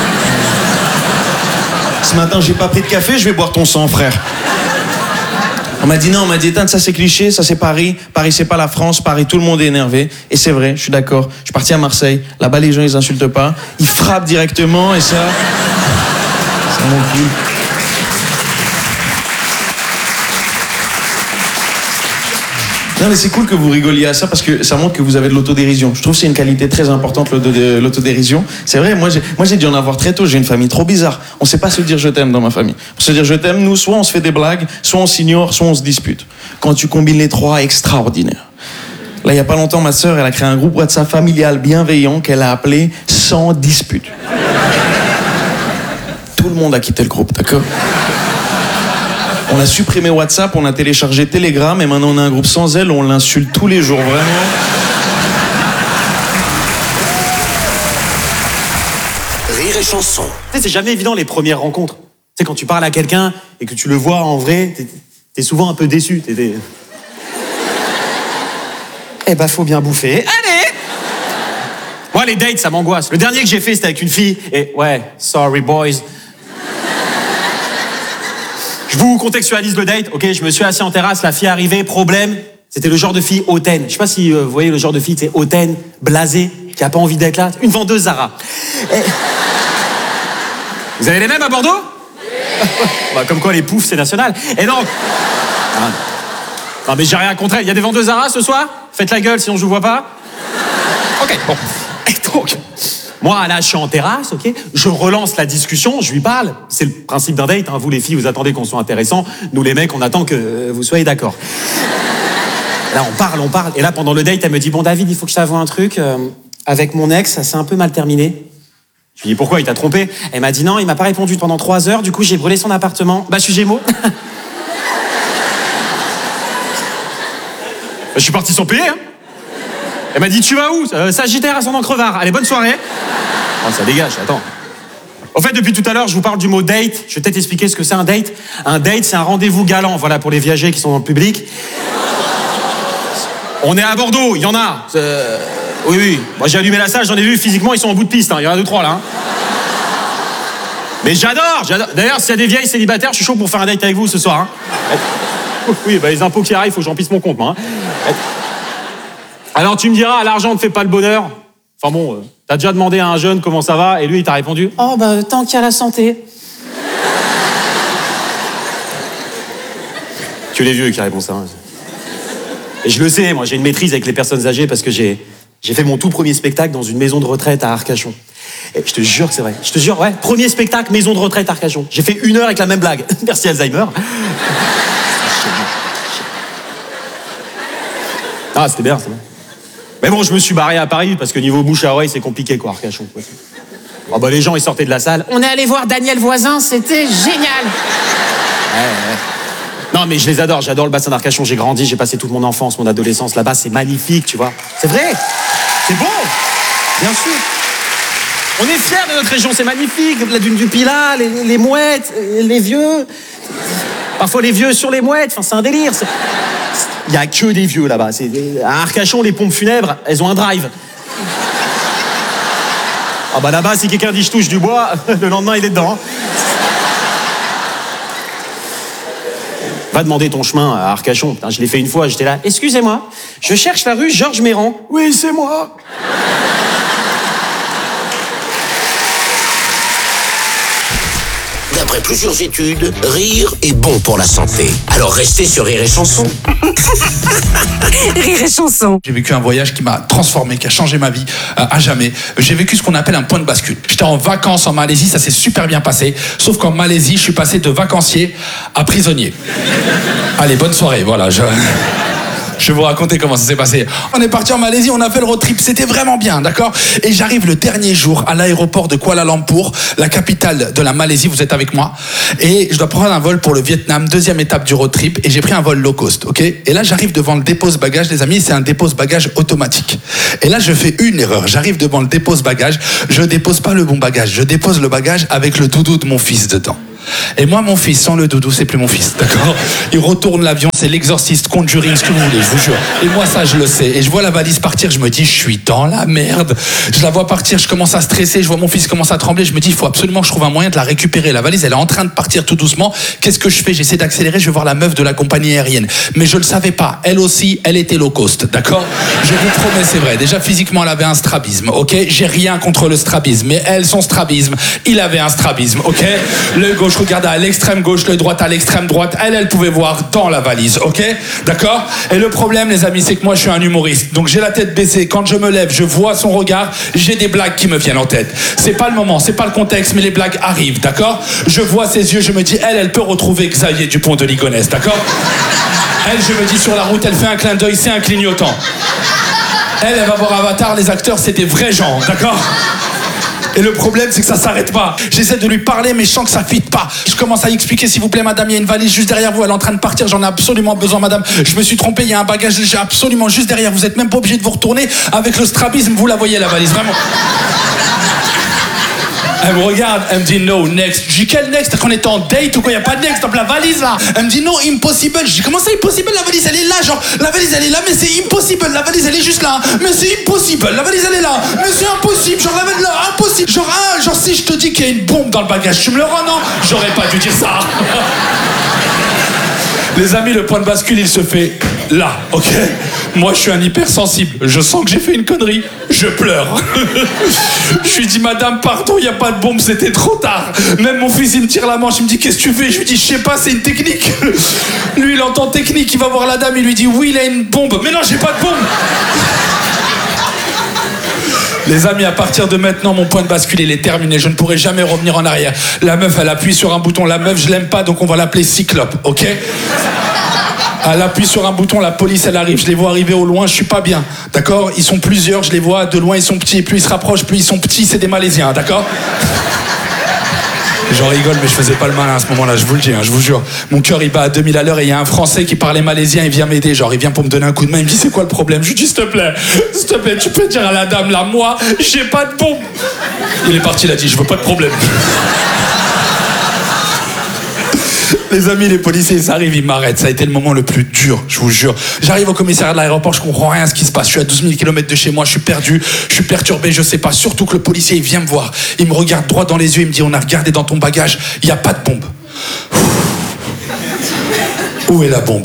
Ce matin, j'ai pas pris de café, je vais boire ton sang, frère. On m'a dit non, on m'a dit éteindre, ça c'est cliché, ça c'est Paris. Paris c'est pas la France, Paris tout le monde est énervé. Et c'est vrai, je suis d'accord. Je suis parti à Marseille, là-bas les gens ils insultent pas, ils frappent directement et ça, ça m'encule. Non mais c'est cool que vous rigoliez à ça parce que ça montre que vous avez de l'autodérision. Je trouve que c'est une qualité très importante, l'autodérision. C'est vrai, moi j'ai, moi j'ai dû en avoir très tôt, j'ai une famille trop bizarre. On sait pas se dire je t'aime dans ma famille. Pour se dire je t'aime, nous, soit on se fait des blagues, soit on s'ignore, soit on se dispute. Quand tu combines les trois, extraordinaire. Là, il y a pas longtemps, ma sœur, elle a créé un groupe WhatsApp familial bienveillant qu'elle a appelé « Sans dispute ». Tout le monde a quitté le groupe, d'accord ? On a supprimé WhatsApp, on a téléchargé Telegram et maintenant on a un groupe sans elle où on l'insulte tous les jours, vraiment. Rire et chanson. Tu sais, c'est jamais évident les premières rencontres. Tu sais, quand tu parles à quelqu'un et que tu le vois en vrai, t'es, t'es souvent un peu déçu. T'es, t'es... Eh ben, faut bien bouffer. Allez! Moi, les dates, ça m'angoisse. Le dernier que j'ai fait, c'était avec une fille. Et ouais, sorry boys. Je vous contextualise le date, ok, je me suis assis en terrasse, la fille est arrivée, problème, c'était le genre de fille hautaine. Je sais pas si euh, vous voyez le genre de fille, c'est hautaine, blasée, qui a pas envie d'être là. Une vendeuse Zara. Et... Vous avez les mêmes à Bordeaux? Bah, comme quoi les poufs, c'est national. Et donc... Ah, non mais j'ai rien contre elle. Il y a des vendeuses Zara ce soir? Faites la gueule sinon je vous vois pas. Ok, bon. Et donc... Moi, là, je suis en terrasse, ok. Je relance la discussion, je lui parle. C'est le principe d'un date, hein. Vous, les filles, vous attendez qu'on soit intéressant. Nous, les mecs, on attend que vous soyez d'accord. Là, on parle, on parle. Et là, pendant le date, elle me dit, bon, David, il faut que je t'avoue un truc. Euh, avec mon ex, ça s'est un peu mal terminé. Je lui dis, pourquoi? Il t'a trompé? Elle m'a dit, non, il m'a pas répondu pendant trois heures. Du coup, j'ai brûlé son appartement. Bah, je suis Gémeaux. Je suis parti sans payer, hein. Elle m'a dit, tu vas où? euh, Sagittaire à son encrevard. Allez, bonne soirée. Oh, ça dégage, attends. Au fait, depuis tout à l'heure, je vous parle du mot date. Je vais peut-être expliquer ce que c'est un date. Un date, c'est un rendez-vous galant, voilà, pour les viagers qui sont dans le public. On est à Bordeaux, il y en a. Euh... Oui, oui. Moi, j'ai allumé la salle, j'en ai vu, physiquement, ils sont en bout de piste. Hein. Il y en a deux, trois, là. Hein. Mais j'adore, j'adore. D'ailleurs, s'il y a des vieilles célibataires, je suis chaud pour faire un date avec vous ce soir. Hein. Oui, bah, les impôts qui arrivent, faut que j'emplisse mon compte, moi. Hein. Alors tu me diras, l'argent ne fait pas le bonheur. Enfin bon, euh, t'as déjà demandé à un jeune comment ça va, et lui il t'a répondu, oh bah tant qu'il y a la santé. Tu les vieux qui répondent ça. Hein. Et je le sais, moi j'ai une maîtrise avec les personnes âgées parce que j'ai, j'ai fait mon tout premier spectacle dans une maison de retraite à Arcachon. Et je te jure que c'est vrai. Je te jure, ouais, premier spectacle, maison de retraite à Arcachon. J'ai fait une heure avec la même blague. Merci Alzheimer. Ah, c'était bien, c'est bien. Mais bon, je me suis barré à Paris parce que niveau bouche à oreille, c'est compliqué, quoi, Arcachon. Quoi. Oh, bah, les gens, ils sortaient de la salle. On est allé voir Daniel Voisin, c'était génial. Ouais, ouais. Non, mais je les adore, j'adore le bassin d'Arcachon. J'ai grandi, j'ai passé toute mon enfance, mon adolescence là-bas. C'est magnifique, tu vois. C'est vrai. C'est beau. Bien sûr. On est fiers de notre région, c'est magnifique. La dune du Pilat, les, les mouettes, les vieux. Parfois les vieux sur les mouettes, enfin, c'est un délire. C'est... Il n'y a que des vieux là-bas. C'est... À Arcachon, les pompes funèbres, elles ont un drive. Ah bah là-bas, si quelqu'un dit je touche du bois, le lendemain, il est dedans. Va demander ton chemin à Arcachon. Putain, je l'ai fait une fois, j'étais là. Excusez-moi, je cherche la rue Georges Méran. Oui, c'est moi. D'après plusieurs études, rire est bon pour la santé. Alors restez sur Rire et Chanson. Rire et Chanson. J'ai vécu un voyage qui m'a transformé, qui a changé ma vie euh, à jamais. J'ai vécu ce qu'on appelle un point de bascule. J'étais en vacances en Malaisie, ça s'est super bien passé. Sauf qu'en Malaisie, je suis passé de vacancier à prisonnier. Allez, bonne soirée, voilà. Je... Je vais vous raconter comment ça s'est passé. On est parti en Malaisie, on a fait le road trip, c'était vraiment bien, d'accord? Et j'arrive le dernier jour à l'aéroport de Kuala Lumpur, la capitale de la Malaisie, vous êtes avec moi? Et je dois prendre un vol pour le Vietnam, deuxième étape du road trip, et j'ai pris un vol low cost, ok? Et là, j'arrive devant le dépose-bagages, les amis, c'est un dépose-bagages automatique. Et là, je fais une erreur. J'arrive devant le dépose-bagages, je dépose pas le bon bagage, je dépose le bagage avec le doudou de mon fils dedans. Et moi, mon fils, sans le doudou, c'est plus mon fils, d'accord? Il retourne l'avion, c'est l'exorciste, Conjuring, ce que vous voulez, je vous jure. Et moi, ça, je le sais. Et je vois la valise partir, je me dis, je suis dans la merde. Je la vois partir, je commence à stresser, je vois mon fils commencer à trembler, je me dis, il faut absolument que je trouve un moyen de la récupérer. La valise, elle est en train de partir tout doucement. Qu'est-ce que je fais? J'essaie d'accélérer, je vais voir la meuf de la compagnie aérienne. Mais je le savais pas. Elle aussi, elle était low cost, d'accord? Je vous promets, c'est vrai. Déjà, physiquement, elle avait un strabisme, ok? J'ai rien contre le strabisme, mais elle, son strabisme, il avait un strabisme, ok? Le gauche regardait à l'extrême gauche, l'œil droit à l'extrême droite. Elle, elle pouvait voir dans la valise, ok? D'accord? Et le problème, les amis, c'est que moi, je suis un humoriste. Donc, j'ai la tête baissée. Quand je me lève, je vois son regard. J'ai des blagues qui me viennent en tête. C'est pas le moment, c'est pas le contexte, mais les blagues arrivent, d'accord? Je vois ses yeux, je me dis, elle, elle peut retrouver Xavier Dupont de Ligonnès, d'accord? Elle, je me dis, sur la route, elle fait un clin d'œil, c'est un clignotant. Elle, elle va voir Avatar, les acteurs, c'est des vrais gens, d'accord? Et le problème, c'est que ça s'arrête pas. J'essaie de lui parler, mais je sens que ça fit pas. Je commence à expliquer, s'il vous plaît, madame, il y a une valise juste derrière vous, elle est en train de partir, j'en ai absolument besoin, madame. Je me suis trompé, il y a un bagage, j'ai absolument juste derrière. Vous êtes même pas obligé de vous retourner. Avec le strabisme, vous la voyez, la valise, vraiment. Elle me regarde, elle me dit no, next. Je dis quel next? Qu'on est en date ou quoi? Il n'y a pas de next dans la valise là. Elle me dit no, impossible. Je dis comment ça impossible? La valise elle est là, genre la valise elle est là, mais c'est impossible. La valise elle est juste là, mais c'est impossible. La valise elle est là, mais c'est impossible. Genre la valise là, impossible. Genre ah, genre si je te dis qu'il y a une bombe dans le bagage, tu me le rends non? J'aurais pas dû dire ça. Les amis, le point de bascule, il se fait là, ok? Moi, je suis un hypersensible. Je sens que j'ai fait une connerie. Je pleure. Je lui dis, madame, pardon, il n'y a pas de bombe, c'était trop tard. Même mon fils, il me tire la manche, il me dit, qu'est-ce que tu fais? Je lui dis, je sais pas, c'est une technique. Lui, il entend technique, il va voir la dame, il lui dit, oui, il a une bombe. Mais non, j'ai pas de bombe. Les amis, à partir de maintenant, mon point de bascule, il est terminé. Je ne pourrai jamais revenir en arrière. La meuf, elle appuie sur un bouton. La meuf, je l'aime pas, donc on va l'appeler Cyclope, ok? Elle appuie sur un bouton, la police, elle arrive. Je les vois arriver au loin, je suis pas bien, d'accord? Ils sont plusieurs, je les vois de loin, ils sont petits. Plus ils se rapprochent, plus ils sont petits, c'est des Malaisiens, d'accord? J'en rigole, mais je faisais pas le malin à ce moment-là, je vous le dis, hein, je vous jure. Mon cœur, il bat à deux mille à l'heure et il y a un Français qui parlait malaisien, il vient m'aider. Genre, il vient pour me donner un coup de main, il me dit, c'est quoi le problème? Je lui dis, s'il te plaît, s'il te plaît, tu peux dire à la dame, là, moi, j'ai pas de bombe. Il est parti, il a dit, je veux pas de problème. Les amis, les policiers, ils arrivent, ils m'arrêtent. Ça a été le moment le plus dur, je vous jure. J'arrive au commissariat de l'aéroport, je comprends rien à ce qui se passe. Je suis à douze mille kilomètres de chez moi, je suis perdu, je suis perturbé, je sais pas. Surtout que le policier, il vient me voir. Il me regarde droit dans les yeux, il me dit, on a regardé dans ton bagage, il n'y a pas de bombe. Où est la bombe?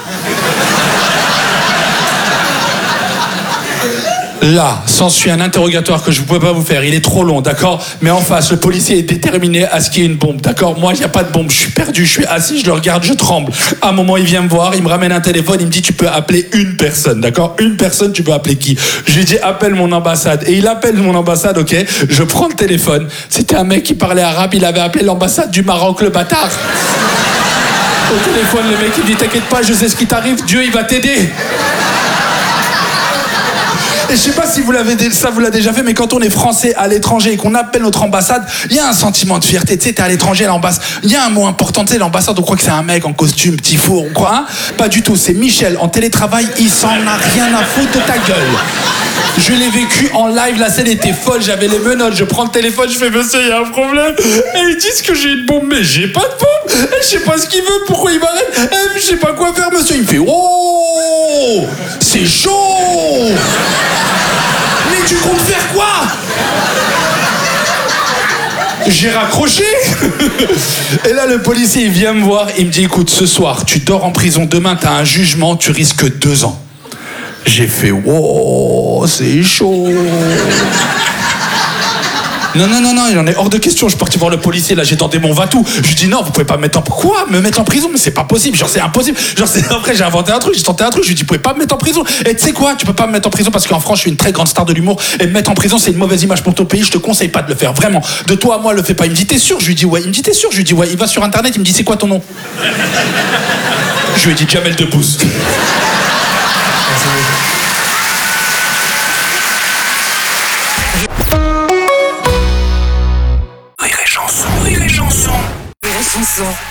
Là, s'ensuit un interrogatoire que je ne pouvais pas vous faire. Il est trop long, d'accord? Mais en face, le policier est déterminé à ce qu'il y ait une bombe, d'accord? Moi, il n'y a pas de bombe. Je suis perdu, je suis assis, je le regarde, je tremble. À un moment, il vient me voir, il me ramène un téléphone, il me dit, tu peux appeler une personne, d'accord? Une personne, tu peux appeler qui? Je lui dis, appelle mon ambassade. Et il appelle mon ambassade, ok? Je prends le téléphone. C'était un mec qui parlait arabe, il avait appelé l'ambassade du Maroc, le bâtard. Au téléphone, le mec, il dit, t'inquiète pas, je sais ce qui t'arrive, Dieu, il va t'aider. Et je sais pas si vous l'avez ça vous l'a déjà fait, mais quand on est français à l'étranger et qu'on appelle notre ambassade, il y a un sentiment de fierté. Tu sais, t'es à l'étranger, à l'ambassade. Il y a un mot important, tu sais, l'ambassade, on croit que c'est un mec en costume, petit four, on croit, hein? Pas du tout. C'est Michel en télétravail, il s'en a rien à foutre de ta gueule. Je l'ai vécu en live, la scène était folle, j'avais les menottes, je prends le téléphone, je fais monsieur, il y a un problème. Et ils disent que j'ai une bombe, mais j'ai pas de bombe. Et je sais pas ce qu'il veut, pourquoi il m'arrête. Et je sais pas quoi faire, monsieur. Il me fait oh, c'est chaud. Mais tu comptes faire quoi? J'ai raccroché. Et là, le policier, il vient me voir, il me dit, écoute, ce soir, tu dors en prison, demain, t'as un jugement, tu risques deux ans. J'ai fait, wow, c'est chaud. Non, non, non, non, il en est hors de question. Je suis parti voir le policier, là, j'étendais mon va-tout. Je lui dis, non, vous pouvez pas me mettre en... Quoi? Me mettre en prison? Mais c'est pas possible, genre, c'est impossible. Genre, c'est... Après, j'ai inventé un truc, j'ai tenté un truc, je lui dis, vous pouvez pas me mettre en prison. Et tu sais quoi? Tu peux pas me mettre en prison parce qu'en France, je suis une très grande star de l'humour. Et me mettre en prison, c'est une mauvaise image pour ton pays, je te conseille pas de le faire, vraiment. De toi à moi, le fais pas. Il me dit, t'es sûr? Je lui dis, ouais. Il me dit, t'es sûr? Je lui dis, ouais. Il va sur Internet, il me dit, c'est quoi ton nom? Je lui ai dit, Jamel Debbouze.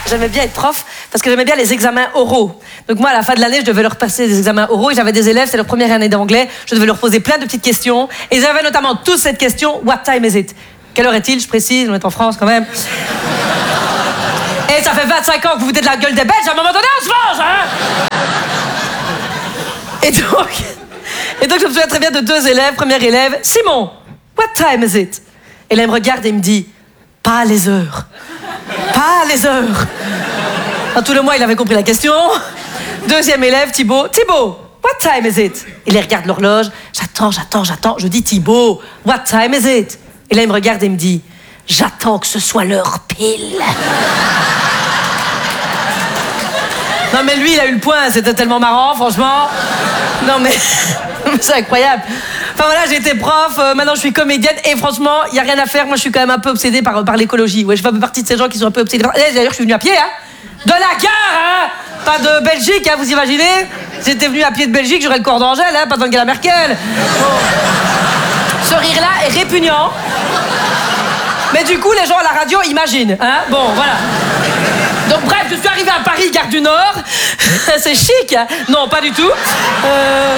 j'aimais bien être prof parce que j'aimais bien les examens oraux. Donc moi, à la fin de l'année, je devais leur passer des examens oraux et j'avais des élèves, c'est leur première année d'anglais, je devais leur poser plein de petites questions et ils avaient notamment tous cette question, what time is it? Quelle heure est-il? Je précise, on est en France quand même. Et ça fait vingt-cinq ans que vous vous foutez de la gueule des Belges, à un moment donné, on se venge, hein? Et donc, et donc, je me souviens très bien de deux élèves. Premier élève, Simon, what time is it? Et là, il me regarde et il me dit, pas les heures. Pas les heures. En tout le mois, il avait compris la question. Deuxième élève, Thibaut, Thibaut, what time is it? Et là, il regarde l'horloge. J'attends, j'attends, j'attends. Je dis, Thibaut, what time is it? Et là, il me regarde et il me dit, j'attends que ce soit l'heure pile. Non mais lui il a eu le point, c'était tellement marrant franchement. Non mais c'est incroyable. Enfin voilà, j'ai été prof, euh, maintenant je suis comédienne et franchement, il y a rien à faire, moi je suis quand même un peu obsédée par, par l'écologie. Ouais, je fais un peu partie de ces gens qui sont un peu obsédés par... Eh, d'ailleurs je suis venue à pied, hein. De la gare, hein. Pas de Belgique, hein, vous imaginez? J'étais venue à pied de Belgique, j'aurais le corps d'Angèle, hein, pas d'Angela Merkel. Bon. Ce rire-là est répugnant. Mais du coup, les gens à la radio imaginent, hein. Bon, voilà. Donc bref, je suis arrivée à Paris, gare du Nord. C'est chic, hein. Non, pas du tout. Euh...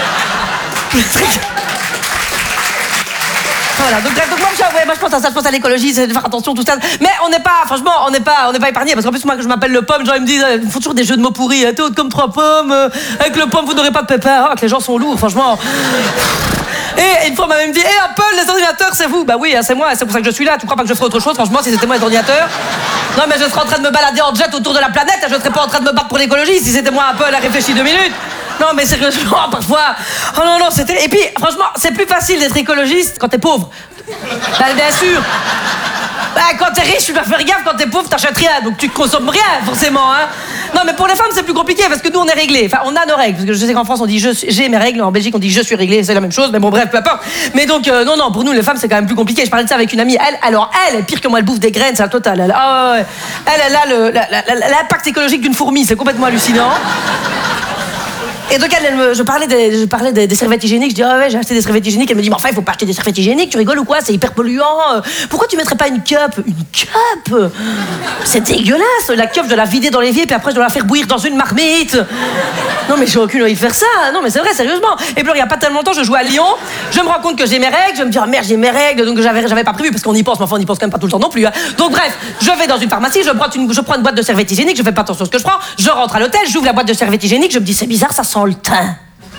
Voilà, donc, donc moi, je, ouais, moi je pense à ça, je pense à l'écologie, c'est de faire attention, tout ça. Mais on n'est pas, franchement, on n'est pas, on n'est pas épargné parce qu'en plus moi je m'appelle le pomme, les gens ils me disent, ils font toujours des jeux de mots pourris, hein, t'es haute comme trois pommes, euh, avec le pomme vous n'aurez pas de pépins, oh, que les gens sont lourds, franchement. Et une fois on m'a même dit, hé hey, Apple, les ordinateurs c'est vous? Bah oui, hein, c'est moi, c'est pour ça que je suis là, tu crois pas que je ferais autre chose, franchement, si c'était moi les ordinateurs? Non mais je serais en train de me balader en jet autour de la planète, je serais pas en train de me battre pour l'écologie si c'était moi Apple à réfléchir deux minutes. Non mais sérieusement, parfois, oh non non, c'était... Et puis franchement, c'est plus facile d'être écologiste quand t'es pauvre. Bah, bien sûr. Bah, quand t'es riche, tu dois faire gaffe. Quand t'es pauvre, t'achètes rien. Donc tu consommes rien, forcément. Hein. Non, mais pour les femmes, c'est plus compliqué parce que nous, on est réglés. Enfin, on a nos règles. Parce que je sais qu'en France, on dit je, j'ai mes règles. En Belgique, on dit je suis réglé. C'est la même chose. Mais bon, bref, peu importe. Mais donc, euh, non, non, pour nous, les femmes, c'est quand même plus compliqué. Je parlais de ça avec une amie. Elle, alors, elle est pire que moi. Elle bouffe des graines, c'est la totale. Elle, oh, ouais. elle, elle a le, la, la, la, l'impact écologique d'une fourmi. C'est complètement hallucinant. Et donc, elle, elle me, je parlais, des, je parlais des, des serviettes hygiéniques. Je dis, ah ouais, j'ai acheté des serviettes hygiéniques. Elle me dit, mais enfin, il faut pas acheter des serviettes hygiéniques. Tu rigoles ou quoi? C'est hyper polluant. Pourquoi tu mettrais pas une cup? Une cup? C'est dégueulasse. La cup, je dois la vider dans l'évier, puis après, je dois la faire bouillir dans une marmite. Non, mais j'ai aucune envie de faire ça. Non, mais c'est vrai, sérieusement. Et puis, il y a pas tellement longtemps, je jouais à Lyon. Je me rends compte que j'ai mes règles. Je me dis, ah merde, j'ai mes règles. Donc, j'avais, j'avais pas prévu, parce qu'on y pense, mais enfin, on y pense quand même pas tout le temps non plus. Hein. Donc, bref, je vais dans une pharmacie, je prends une, je prends une boîte de serviettes hygiéniques, je fais pas attention à ce que je prends. Je rentre à l'hôtel, j'ouvre la boîte de serviettes hygiéniques, je me dis, c'est bizarre, ça sent le thym.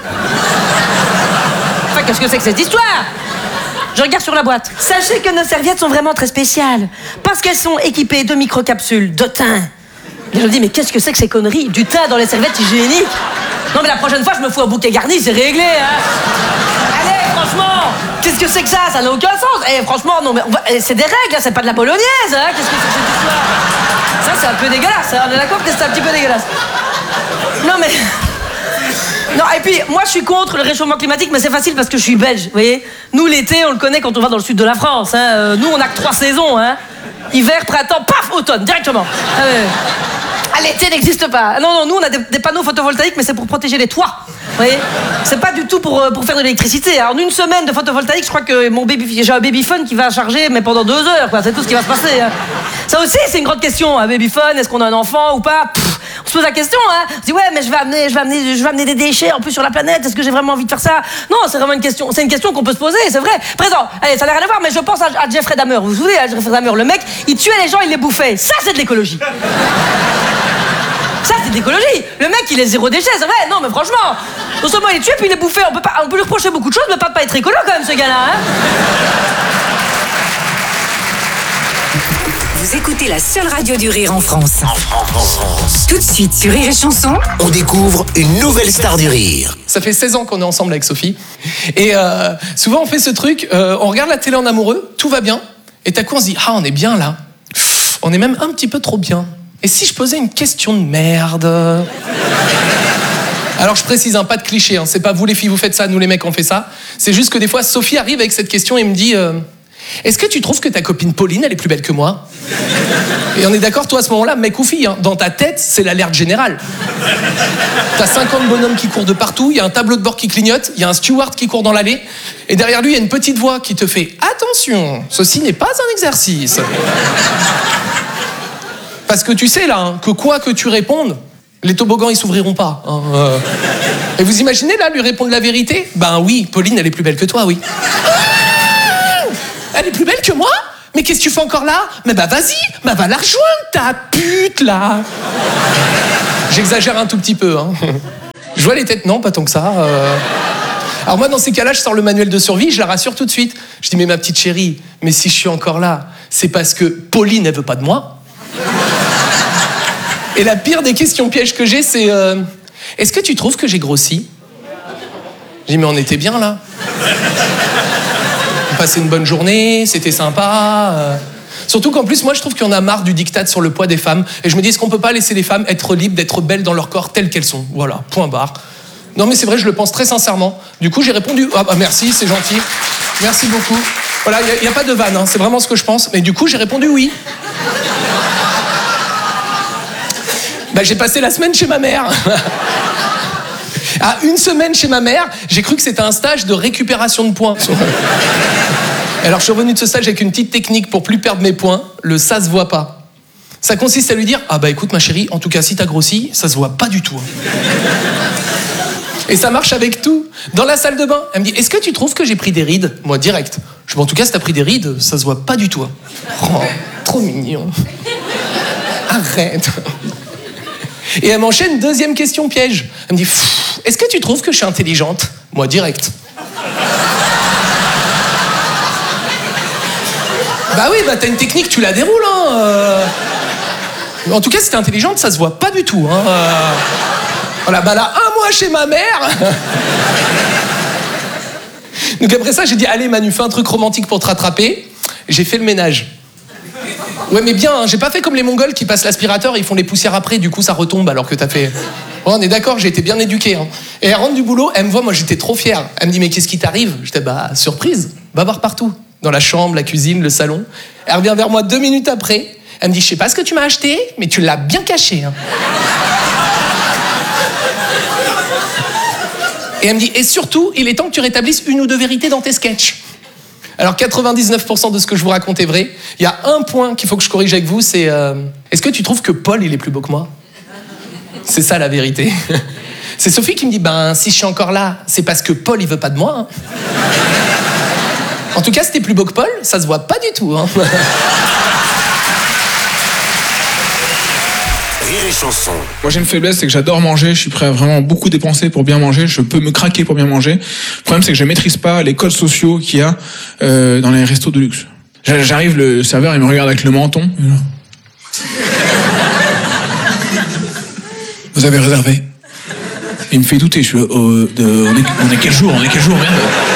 Enfin, qu'est-ce que c'est que cette histoire? Je regarde sur la boîte. Sachez que nos serviettes sont vraiment très spéciales parce qu'elles sont équipées de microcapsules de thym. Et je me dis, mais qu'est-ce que c'est que ces conneries? Du thym dans les serviettes hygiéniques? Non, mais la prochaine fois, je me fous un bouquet garni, c'est réglé, hein. Allez, franchement, qu'est-ce que c'est que ça? Ça n'a aucun sens. Et franchement, non, mais on va... c'est des règles, hein, c'est pas de la bolognaise, hein. Qu'est-ce que c'est que cette histoire? Ça, c'est un peu dégueulasse, hein. On est d'accord que c'est un petit peu dégueulasse. Non, mais... Non, et puis, moi, je suis contre le réchauffement climatique, mais c'est facile parce que je suis belge, vous voyez. Nous, l'été, on le connaît quand on va dans le sud de la France, hein. Euh, nous, on a que trois saisons, hein. Hiver, printemps, paf, automne, directement. Ah, ouais. Ah, l'été n'existe pas. Non, non, nous, on a des, des panneaux photovoltaïques, mais c'est pour protéger les toits, vous voyez. C'est pas du tout pour, pour faire de l'électricité. En une semaine de photovoltaïque, je crois que mon baby, j'ai un babyphone qui va charger, mais pendant deux heures, quoi. C'est tout ce qui va se passer, hein. Ça aussi, c'est une grande question. Un babyphone, est-ce qu'on a un enfant ou pas? Pff, on se pose la question, hein. On se dit, ouais, mais je vais amener, je vais amener, je vais amener des déchets en plus sur la planète. Est-ce que j'ai vraiment envie de faire ça? Non, c'est vraiment une question. C'est une question qu'on peut se poser, c'est vrai. Présent. Allez, ça n'a rien à voir, mais je pense à, à Jeffrey Dahmer. Vous vous souvenez, à Jeffrey Dahmer, le mec, il tuait les gens, il les bouffait. Ça, c'est de l'écologie. Ça, c'est de l'écologie. Le mec, il est zéro déchet, c'est vrai. Non, mais franchement, non seulement il est tué, puis il est bouffé. On peut pas, on peut lui reprocher beaucoup de choses, mais pas de pas être écolo quand même, ce gars-là, hein. Vous écoutez la seule radio du rire en France. En France. Tout de suite sur Rire et Chanson. On découvre une nouvelle star du rire. Ça fait seize ans qu'on est ensemble avec Sophie. Et euh, souvent on fait ce truc, euh, on regarde la télé en amoureux, tout va bien. Et d'un coup on se dit, ah on est bien là. On est même un petit peu trop bien. Et si je posais une question de merde? Alors je précise, hein, pas de cliché, hein, c'est pas vous les filles vous faites ça, nous les mecs on fait ça. C'est juste que des fois Sophie arrive avec cette question et me dit... Euh, est-ce que tu trouves que ta copine Pauline, elle est plus belle que moi? Et on est d'accord, toi, à ce moment-là, mec ou fille, hein, dans ta tête, c'est l'alerte générale. T'as cinquante bonhommes qui courent de partout, il y a un tableau de bord qui clignote, il y a un steward qui court dans l'allée, et derrière lui, il y a une petite voix qui te fait « Attention, ceci n'est pas un exercice !» Parce que tu sais là, hein, que quoi que tu répondes, les toboggans ils s'ouvriront pas. Hein, euh. Et vous imaginez là lui répondre la vérité? Ben oui, Pauline elle est plus belle que toi, oui. Ah, elle est plus belle que moi? Mais qu'est-ce que tu fais encore là? Mais bah vas-y, bah va la rejoindre ta pute là. J'exagère un tout petit peu. Hein. Je vois les têtes, non, pas tant que ça. Euh... Alors moi dans ces cas-là, je sors le manuel de survie, je la rassure tout de suite. Je dis mais ma petite chérie, mais si je suis encore là, c'est parce que Pauline elle veut pas de moi. Et la pire des questions pièges que j'ai, c'est euh, est-ce que tu trouves que j'ai grossi? Je dis mais on était bien là. On passait une bonne journée, c'était sympa. Euh... Surtout qu'en plus, moi, je trouve qu'il y en a marre du diktat sur le poids des femmes. Et je me dis, est-ce qu'on peut pas laisser les femmes être libres, d'être belles dans leur corps telles qu'elles sont? Voilà, point barre. Non, mais c'est vrai, je le pense très sincèrement. Du coup, j'ai répondu, ah bah merci, c'est gentil. Merci beaucoup. Voilà, il n'y a, a pas de vanne, hein, c'est vraiment ce que je pense. Mais du coup, j'ai répondu oui. Bah, j'ai passé la semaine chez ma mère. À une semaine chez ma mère, j'ai cru que c'était un stage de récupération de points. Alors je suis revenu de ce stage avec une petite technique pour plus perdre mes points, le ça se voit pas. Ça consiste à lui dire, ah bah écoute ma chérie, en tout cas si t'as grossi, ça se voit pas du tout. Et ça marche avec tout. Dans la salle de bain, elle me dit, est-ce que tu trouves que j'ai pris des rides? Moi direct. Je dis, en tout cas si t'as pris des rides, ça se voit pas du tout. Oh, trop mignon. Arrête. Et elle m'enchaîne, deuxième question piège. Elle me dit, est-ce que tu trouves que je suis intelligente? Moi direct. Bah oui, bah t'as une technique, tu la déroules, hein. Euh... En tout cas, si t'es intelligente, ça se voit pas du tout, hein. Euh... Voilà, bah là, un mois chez ma mère. Donc après ça, j'ai dit, allez Manu, fais un truc romantique pour te rattraper. J'ai fait le ménage. Ouais, mais bien, hein, j'ai pas fait comme les Mongols qui passent l'aspirateur et ils font les poussières après, du coup ça retombe alors que t'as fait... Oh, on est d'accord, j'ai été bien éduqué. Hein. Et elle rentre du boulot, elle me voit, moi j'étais trop fier. Elle me dit, mais qu'est-ce qui t'arrive? J'étais, bah, surprise, va voir partout. Dans la chambre, la cuisine, le salon. Elle revient vers moi deux minutes après. Elle me dit, je sais pas ce que tu m'as acheté, mais tu l'as bien caché. Hein. Et elle me dit, et surtout, il est temps que tu rétablisses une ou deux vérités dans tes sketchs. Alors quatre-vingt-dix-neuf pour cent de ce que je vous raconte est vrai. Il y a un point qu'il faut que je corrige avec vous, c'est... Euh, est-ce que tu trouves que Paul, il est plus beau que moi? C'est ça la vérité. C'est Sophie qui me dit, ben si je suis encore là, c'est parce que Paul, il veut pas de moi. Hein. En tout cas, si t'es plus beau que Paul, ça se voit pas du tout. Hein. Rire et chanson. Moi j'ai une faiblesse, c'est que j'adore manger, je suis prêt à vraiment beaucoup dépenser pour bien manger, je peux me craquer pour bien manger. Le problème c'est que je maîtrise pas les codes sociaux qu'il y a euh, dans les restos de luxe. J'arrive, le serveur il me regarde avec le menton. Vous avez réservé? Il me fait douter, je suis euh, de, on, est, on est quel jour, on est quel jour, merde.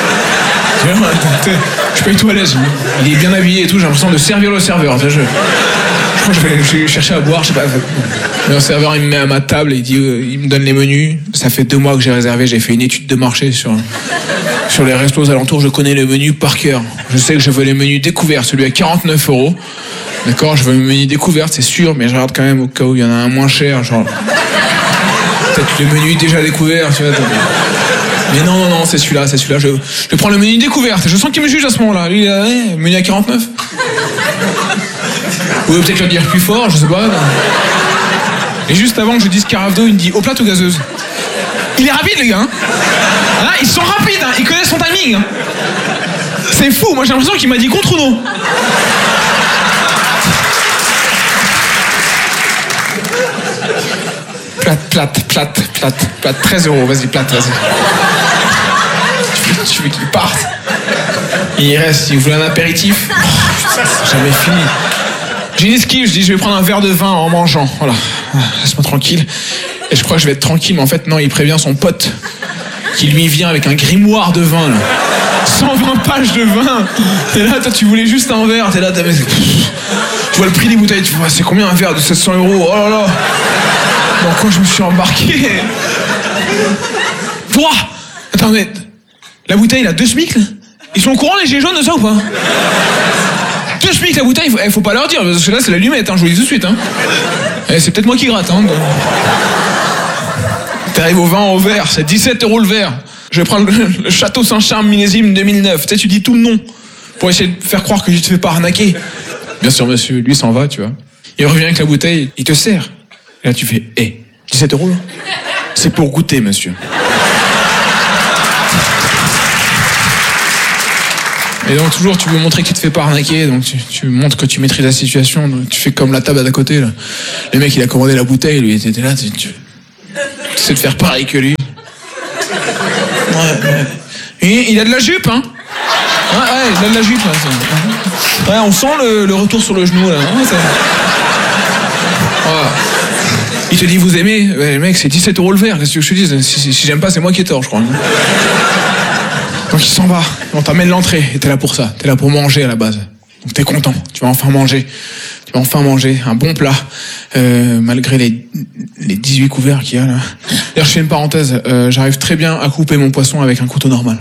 Je paye tout à l'aise. Il est bien habillé et tout, j'ai l'impression de servir le serveur. Je, je crois que je vais, je vais chercher à boire, je sais pas. Le serveur il me met à ma table et il, dit, euh, il me donne les menus. Ça fait deux mois que j'ai réservé, j'ai fait une étude de marché sur, sur les restos aux alentours, je connais le menu par cœur. Je sais que je veux les menus découverts, celui à quarante-neuf euros. D'accord, je veux le menu découvert, c'est sûr, mais je regarde quand même au cas où il y en a un moins cher, genre. Peut-être le menu déjà découvert, tu vois. Mais non, non, non, c'est celui-là, c'est celui-là. Je, je prends le menu découverte. Je sens qu'il me juge à ce moment-là. Lui, il a ouais, menu à quarante-neuf. Ou peut-être le dire plus fort, je sais pas. Et juste avant que je dise carafe d'eau, il me dit eau plate ou gazeuse. Il est rapide, les gars. Hein. Là, ils sont rapides, hein. Ils connaissent son timing. Hein. C'est fou, moi j'ai l'impression qu'il m'a dit contre ou non. Plate, plate, plate, plate, plate, treize euros, vas-y, plate, vas-y. Tu veux, tu veux qu'il parte? Il reste, il voulait un apéritif. Oh, putain, c'est jamais fini. J'ai une esquive, je dis je vais prendre un verre de vin en mangeant. Voilà, laisse-moi tranquille. Et je crois que je vais être tranquille, mais en fait non, il prévient son pote qui lui vient avec un grimoire de vin, là. cent vingt pages de vin. T'es là, toi tu voulais juste un verre, t'es là, t'as... tu vois le prix des bouteilles, tu vois c'est combien un verre de sept cents euros? Oh là là. Dans quoi je me suis embarqué? Toi! Attends, mais la bouteille, il a deux smic, là? Ils sont au courant, les gilets jaunes, de ça ou pas? Deux smic, la bouteille, il faut, faut pas leur dire, parce que là, c'est l'allumette, hein, je vous le dis tout de suite. Hein. Et c'est peut-être moi qui gratte. Hein, t'arrives au vin au verre, c'est dix-sept euros le verre. Je vais prendre le, le Château Saint-Charles millésime deux mille neuf. Tu sais, tu dis tout le nom, pour essayer de faire croire que je te fais pas arnaquer. Bien sûr, monsieur, lui s'en va, tu vois. Il revient avec la bouteille, il te sert. Et là, tu fais, hé, hey, dix-sept euros, là. C'est pour goûter, monsieur. Et donc, toujours, tu veux montrer que tu te fais pas arnaquer, donc tu, tu montres que tu maîtrises la situation, donc tu fais comme la table d'à côté, là. Le mec, il a commandé la bouteille, lui, il était là, tu, tu, tu sais de faire pareil que lui. Ouais, ouais. Et il a de la jupe, hein. Ouais, ouais, il a de la jupe, là. Ouais, on sent le, le retour sur le genou, là. Ouais, ça... ouais. Il te dit, vous aimez? Ouais, mec, c'est dix-sept euros le verre, qu'est-ce que je te dis? Si, si, si j'aime pas, c'est moi qui ai tort, je crois. Donc il s'en va, on t'amène l'entrée, et t'es là pour ça, t'es là pour manger à la base. Donc t'es content, tu vas enfin manger. Tu vas enfin manger un bon plat, euh, malgré les, les dix-huit couverts qu'il y a là. D'ailleurs, je fais une parenthèse, euh, j'arrive très bien à couper mon poisson avec un couteau normal.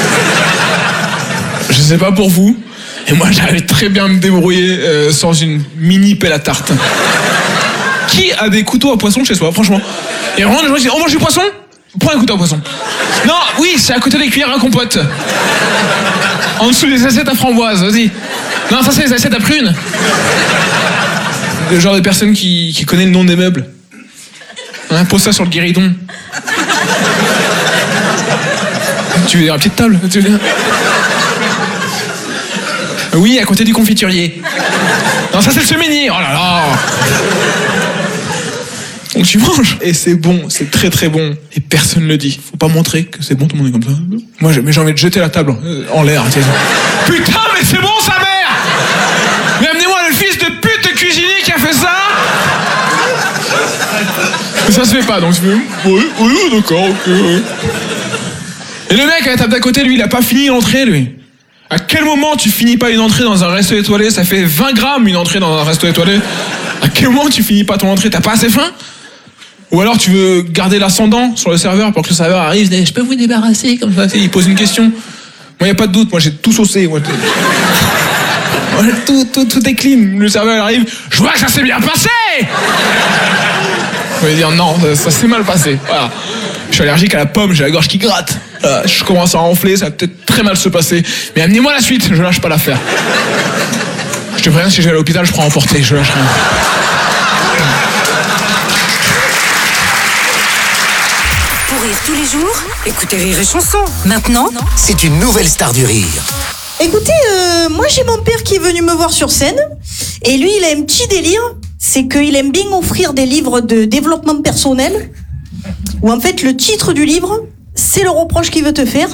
Je sais pas pour vous, et moi j'arrive très bien à me débrouiller euh, sans une mini pelle à tarte. Qui a des couteaux à poisson chez soi, franchement? Et vraiment, les gens disent, on mange du poisson? Prends un couteau à poisson. Non, oui, c'est à côté des cuillères à compote. En dessous des assiettes à framboise, vas-y. Non, ça c'est les assiettes à prunes. Le genre de personne qui, qui connaît le nom des meubles. Hein, pose ça sur le guéridon. Tu veux dire la petite table, tu veux dire? Oui, à côté du confiturier. Non, ça c'est le semainier. Oh là là. Donc tu manges, et c'est bon, c'est très très bon, et personne le dit. Faut pas montrer que c'est bon, tout le monde est comme ça. Moi j'ai, mais j'ai envie de jeter la table en l'air. Putain, mais c'est bon sa mère! Mais amenez-moi le fils de pute de cuisinier qui a fait ça! Mais ça se fait pas, donc je fais, oui, oui, d'accord, ok. Et le mec à la table d'à côté, lui, il a pas fini l'entrée, lui. À quel moment tu finis pas une entrée dans un resto étoilé? Ça fait vingt grammes une entrée dans un resto étoilé. À quel moment tu finis pas ton entrée? T'as pas assez faim? Ou alors tu veux garder l'ascendant sur le serveur pour que le serveur arrive, je peux vous débarrasser comme ça, il pose une question. Moi y a pas de doute, moi j'ai tout saucé. Moi, tout, tout, tout est clean. Le serveur arrive, je vois que ça s'est bien passé. Je vais dire non, ça, ça s'est mal passé. Voilà. Je suis allergique à la pomme, j'ai la gorge qui gratte. Voilà. Je commence à enfler, ça va peut-être très mal se passer. Mais amenez-moi la suite, je lâche pas l'affaire. Je te préviens, si je vais à l'hôpital, je prends emporter, je lâche rien. Pour rire tous les jours, écoutez Rire et Chanson. Maintenant, c'est une nouvelle star du rire. Écoutez, euh, moi j'ai mon père qui est venu me voir sur scène, et lui il a un petit délire, c'est qu'il aime bien offrir des livres de développement personnel, où en fait le titre du livre, c'est le reproche qu'il veut te faire.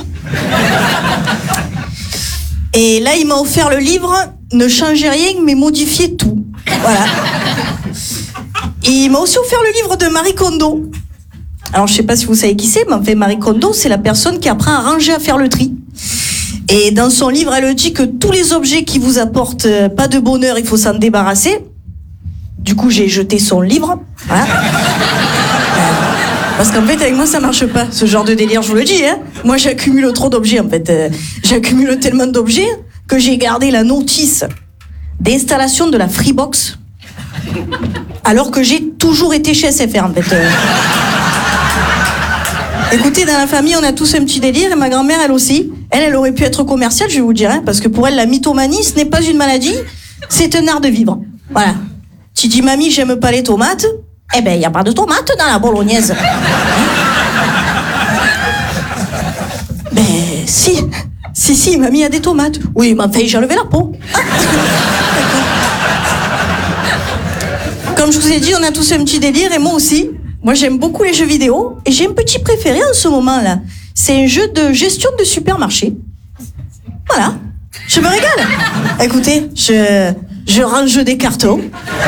Et là il m'a offert le livre « Ne changez rien mais modifiez tout ». Voilà. Et il m'a aussi offert le livre de Marie Kondo. Alors je sais pas si vous savez qui c'est, mais en fait Marie Kondo c'est la personne qui apprend à ranger, à faire le tri. Et dans son livre, elle dit que tous les objets qui vous apportent pas de bonheur, il faut s'en débarrasser. Du coup, j'ai jeté son livre. Voilà. Euh, parce qu'en fait, avec moi, ça marche pas, ce genre de délire, je vous le dis. Hein. Moi, j'accumule trop d'objets, en fait. Euh, j'accumule tellement d'objets que j'ai gardé la notice d'installation de la Freebox, alors que j'ai toujours été chez S F R, en fait. Euh... Écoutez, dans la famille, on a tous un petit délire, et ma grand-mère, elle aussi. Elle, elle aurait pu être commerciale, je vais vous dire, hein, parce que pour elle, la mythomanie, ce n'est pas une maladie, c'est un art de vivre. Voilà. Tu dis, mamie, j'aime pas les tomates, eh ben, il n'y a pas de tomates dans la bolognaise. Ben, si. Si, si, mamie a des tomates. Oui, mais enfin, j'ai enlevé la peau. Ah. Comme je vous ai dit, on a tous un petit délire, et moi aussi. Moi, j'aime beaucoup les jeux vidéo, et j'ai un petit préféré en ce moment-là. C'est un jeu de gestion de supermarché. Voilà. Je me régale. Écoutez, je, je range des cartons.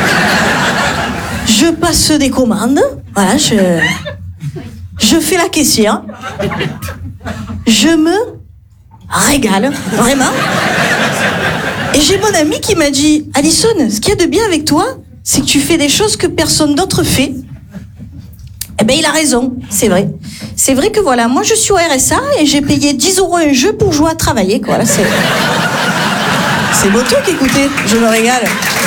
Je passe des commandes. Voilà, je, je fais la caissière. Je me régale, vraiment. Et j'ai mon ami qui m'a dit, Alison, ce qu'il y a de bien avec toi, c'est que tu fais des choses que personne d'autre fait. Eh ben, il a raison, c'est vrai. C'est vrai que voilà, moi je suis au R S A et j'ai payé dix euros un jeu pour jouer à travailler, quoi. Là, c'est... c'est beau truc, écoutez, je me régale.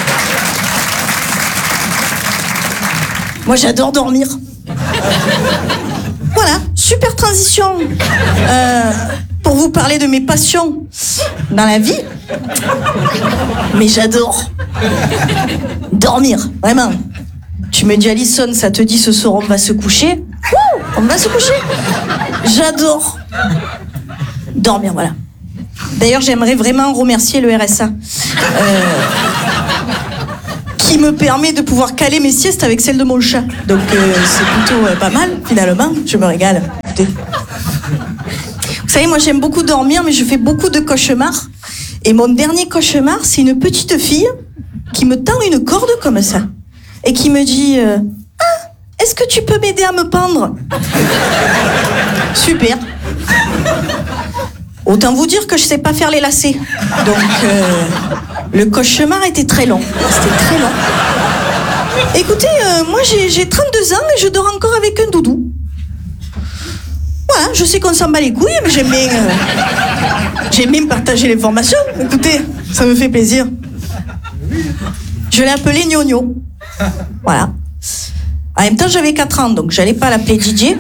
Moi j'adore dormir. Voilà, super transition. Euh, pour vous vous parler de mes passions dans la vie. Mais j'adore dormir, vraiment. Tu me dis, Alison, ça te dit ce soir on va se coucher? Wouh, on va se coucher. J'adore dormir, voilà. D'ailleurs, j'aimerais vraiment remercier le R S A. Euh, qui me permet de pouvoir caler mes siestes avec celle de mon chat. Donc euh, c'est plutôt euh, pas mal, finalement. Je me régale. Écoutez. Vous savez, moi j'aime beaucoup dormir, mais je fais beaucoup de cauchemars. Et mon dernier cauchemar, c'est une petite fille qui me tend une corde comme ça. Et qui me dit euh, ah, est-ce que tu peux m'aider à me pendre? Super. Autant vous dire que je sais pas faire les lacets. Donc, euh, le cauchemar était très long. C'était très long. Écoutez, euh, moi j'ai, j'ai trente-deux ans et je dors encore avec un doudou. Voilà, je sais qu'on s'en bat les couilles, mais j'aime bien, euh, j'aime bien partager l'information. Écoutez, ça me fait plaisir. Je l'ai appelé Gnogno. Voilà. En même temps, j'avais quatre ans, donc j'allais pas l'appeler Didier.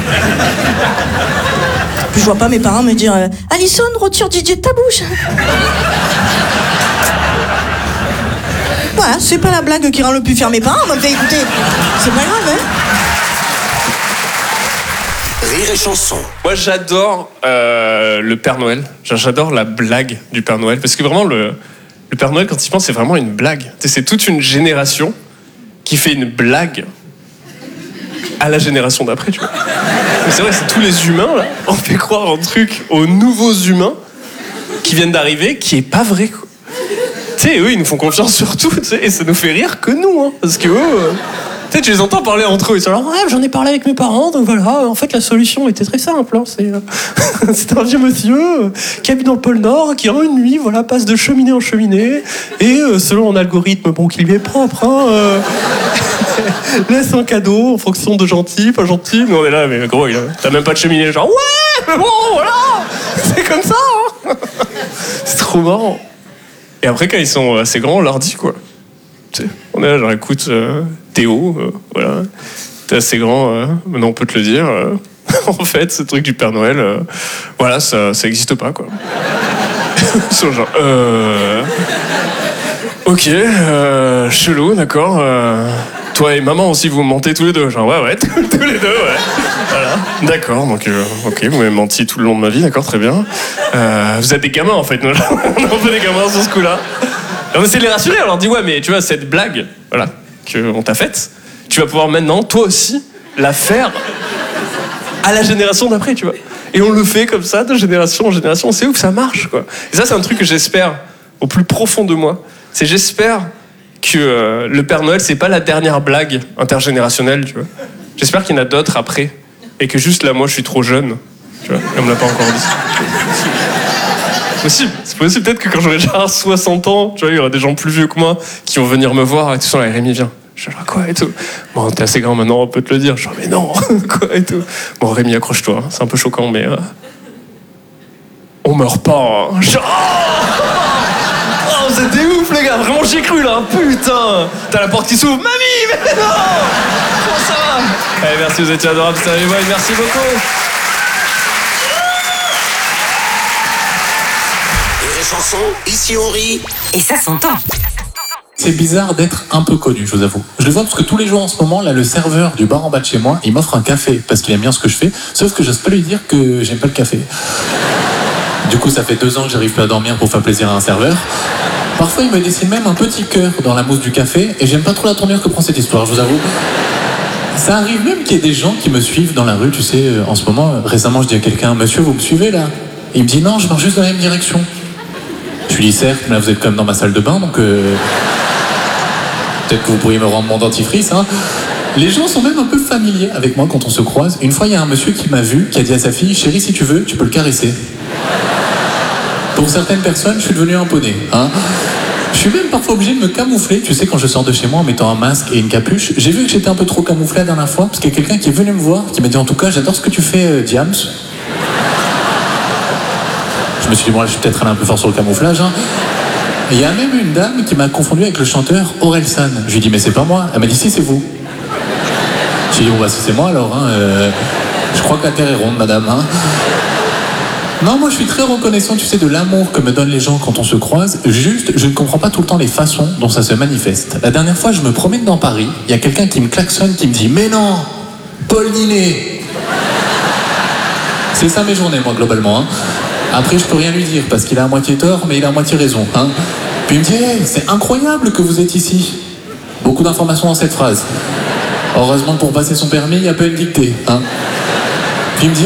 Puis je vois pas mes parents me dire euh, Alison, retire Didier de ta bouche. Voilà, c'est pas la blague qui rend le plus fier mes parents, mais enfin, écoutez, c'est pas grave, hein. Rire et chanson. Moi, j'adore euh, le Père Noël. J'adore la blague du Père Noël. Parce que vraiment, le, le Père Noël, quand il pense, c'est vraiment une blague. Tu sais, c'est toute une génération qui fait une blague à la génération d'après, tu vois. Mais c'est vrai, c'est tous les humains, là. On fait croire un truc aux nouveaux humains qui viennent d'arriver, qui est pas vrai, quoi. Tu sais, eux, ils nous font confiance sur tout, tu sais, et ça nous fait rire que nous, hein. Parce que eux... Euh... Tu sais, tu les entends parler entre eux. Ils sont là, ouais, j'en ai parlé avec mes parents, donc voilà. En fait, la solution était très simple. Hein. C'est, euh, c'est un vieux monsieur euh, qui habite dans le pôle Nord, qui en une nuit, voilà, passe de cheminée en cheminée, et euh, selon un algorithme, bon, qui lui est propre, hein, euh, laisse un cadeau en fonction de gentil, pas gentil. Mais on est là, mais gros, il a, t'as même pas de cheminée, genre ouais, mais bon, voilà, c'est comme ça. Hein. C'est trop marrant. Et après, quand ils sont assez grands, on leur dit quoi. On est là, genre, écoute, euh, Théo, euh, voilà, t'es assez grand, euh, maintenant on peut te le dire. Euh, en fait, ce truc du Père Noël, euh, voilà, ça, ça existe pas, quoi. Ils sont genre, euh. Ok, euh, chelou, d'accord. Euh, toi et maman aussi, vous mentez tous les deux. Genre, ouais, ouais, tous les deux, ouais. Voilà, d'accord, donc, euh, ok, vous m'avez menti tout le long de ma vie, d'accord, très bien. Euh, vous êtes des gamins, en fait, nous, on est un peu des gamins sur ce coup-là. On essaie de les rassurer, on leur dit ouais, mais tu vois, cette blague, voilà, qu'on t'a faite, tu vas pouvoir maintenant, toi aussi, la faire à la génération d'après, tu vois. Et on le fait comme ça, de génération en génération, c'est ouf, ça marche, quoi. Et ça, c'est un truc que j'espère, au plus profond de moi, c'est j'espère que euh, le Père Noël, c'est pas la dernière blague intergénérationnelle, tu vois. J'espère qu'il y en a d'autres après, et que juste là, moi, je suis trop jeune, tu vois, et on me l'a pas encore dit. C'est possible, c'est possible, peut-être que quand j'aurai déjà soixante ans, tu vois, il y aura des gens plus vieux que moi qui vont venir me voir et tout ça, là, Rémi, viens. Je suis là, quoi et tout. Bon, t'es assez grand maintenant, on peut te le dire. Je suis là, mais non, quoi et tout. Bon, Rémi, accroche-toi, c'est un peu choquant, mais. Euh... On meurt pas. Hein. Je... Oh, oh, c'était ouf, les gars, vraiment, j'y ai cru là, putain. T'as la porte qui s'ouvre, mamie, mais non. Comment ça va? Allez, merci, vous étiez adorables, salut, ouais, merci beaucoup. Chanson, ici on rit. Et ça s'entend. C'est bizarre d'être un peu connu, je vous avoue. Je le vois parce que tous les jours en ce moment, là, le serveur du bar en bas de chez moi, il m'offre un café parce qu'il aime bien ce que je fais, sauf que j'ose pas lui dire que j'aime pas le café. Du coup, ça fait deux ans que j'arrive plus à dormir pour faire plaisir à un serveur. Parfois, il me dessine même un petit cœur dans la mousse du café et j'aime pas trop la tournure que prend cette histoire, je vous avoue. Ça arrive même qu'il y ait des gens qui me suivent dans la rue, tu sais, en ce moment, récemment, je dis à quelqu'un, monsieur, vous me suivez là? Et il me dit, non, je marche juste dans la même direction. Je lui dis certes, mais là vous êtes quand même dans ma salle de bain, donc euh... peut-être que vous pourriez me rendre mon dentifrice. Hein. Les gens sont même un peu familiers avec moi quand on se croise. Une fois, il y a un monsieur qui m'a vu, qui a dit à sa fille, chérie, si tu veux, tu peux le caresser. Pour certaines personnes, je suis devenu un poney. Hein. Je suis même parfois obligé de me camoufler, tu sais, quand je sors de chez moi en mettant un masque et une capuche. J'ai vu que j'étais un peu trop camouflé la dernière fois, parce qu'il y a quelqu'un qui est venu me voir, qui m'a dit en tout cas, j'adore ce que tu fais, euh, Diams. Je me suis dit, bon là, je suis peut-être allé un peu fort sur le camouflage. Hein. Et il y a même une dame qui m'a confondu avec le chanteur Orelsan. Je lui ai dit, mais c'est pas moi. Elle m'a dit, si, c'est vous. J'ai dit, bon bah si c'est moi alors. Hein, euh, je crois que la terre est ronde, madame. Hein. Non, moi je suis très reconnaissant, tu sais, de l'amour que me donnent les gens quand on se croise. Juste, je ne comprends pas tout le temps les façons dont ça se manifeste. La dernière fois, je me promène dans Paris, il y a quelqu'un qui me klaxonne, qui me dit « Mais non, Paul Ninet !» C'est ça mes journées, moi, globalement. Hein. Après, je peux rien lui dire, parce qu'il a à moitié tort, mais il a à moitié raison. Hein. Puis il me dit hey, « C'est incroyable que vous êtes ici !» Beaucoup d'informations dans cette phrase. Heureusement, pour passer son permis, il y a pas une dictée. Hein. Puis il me dit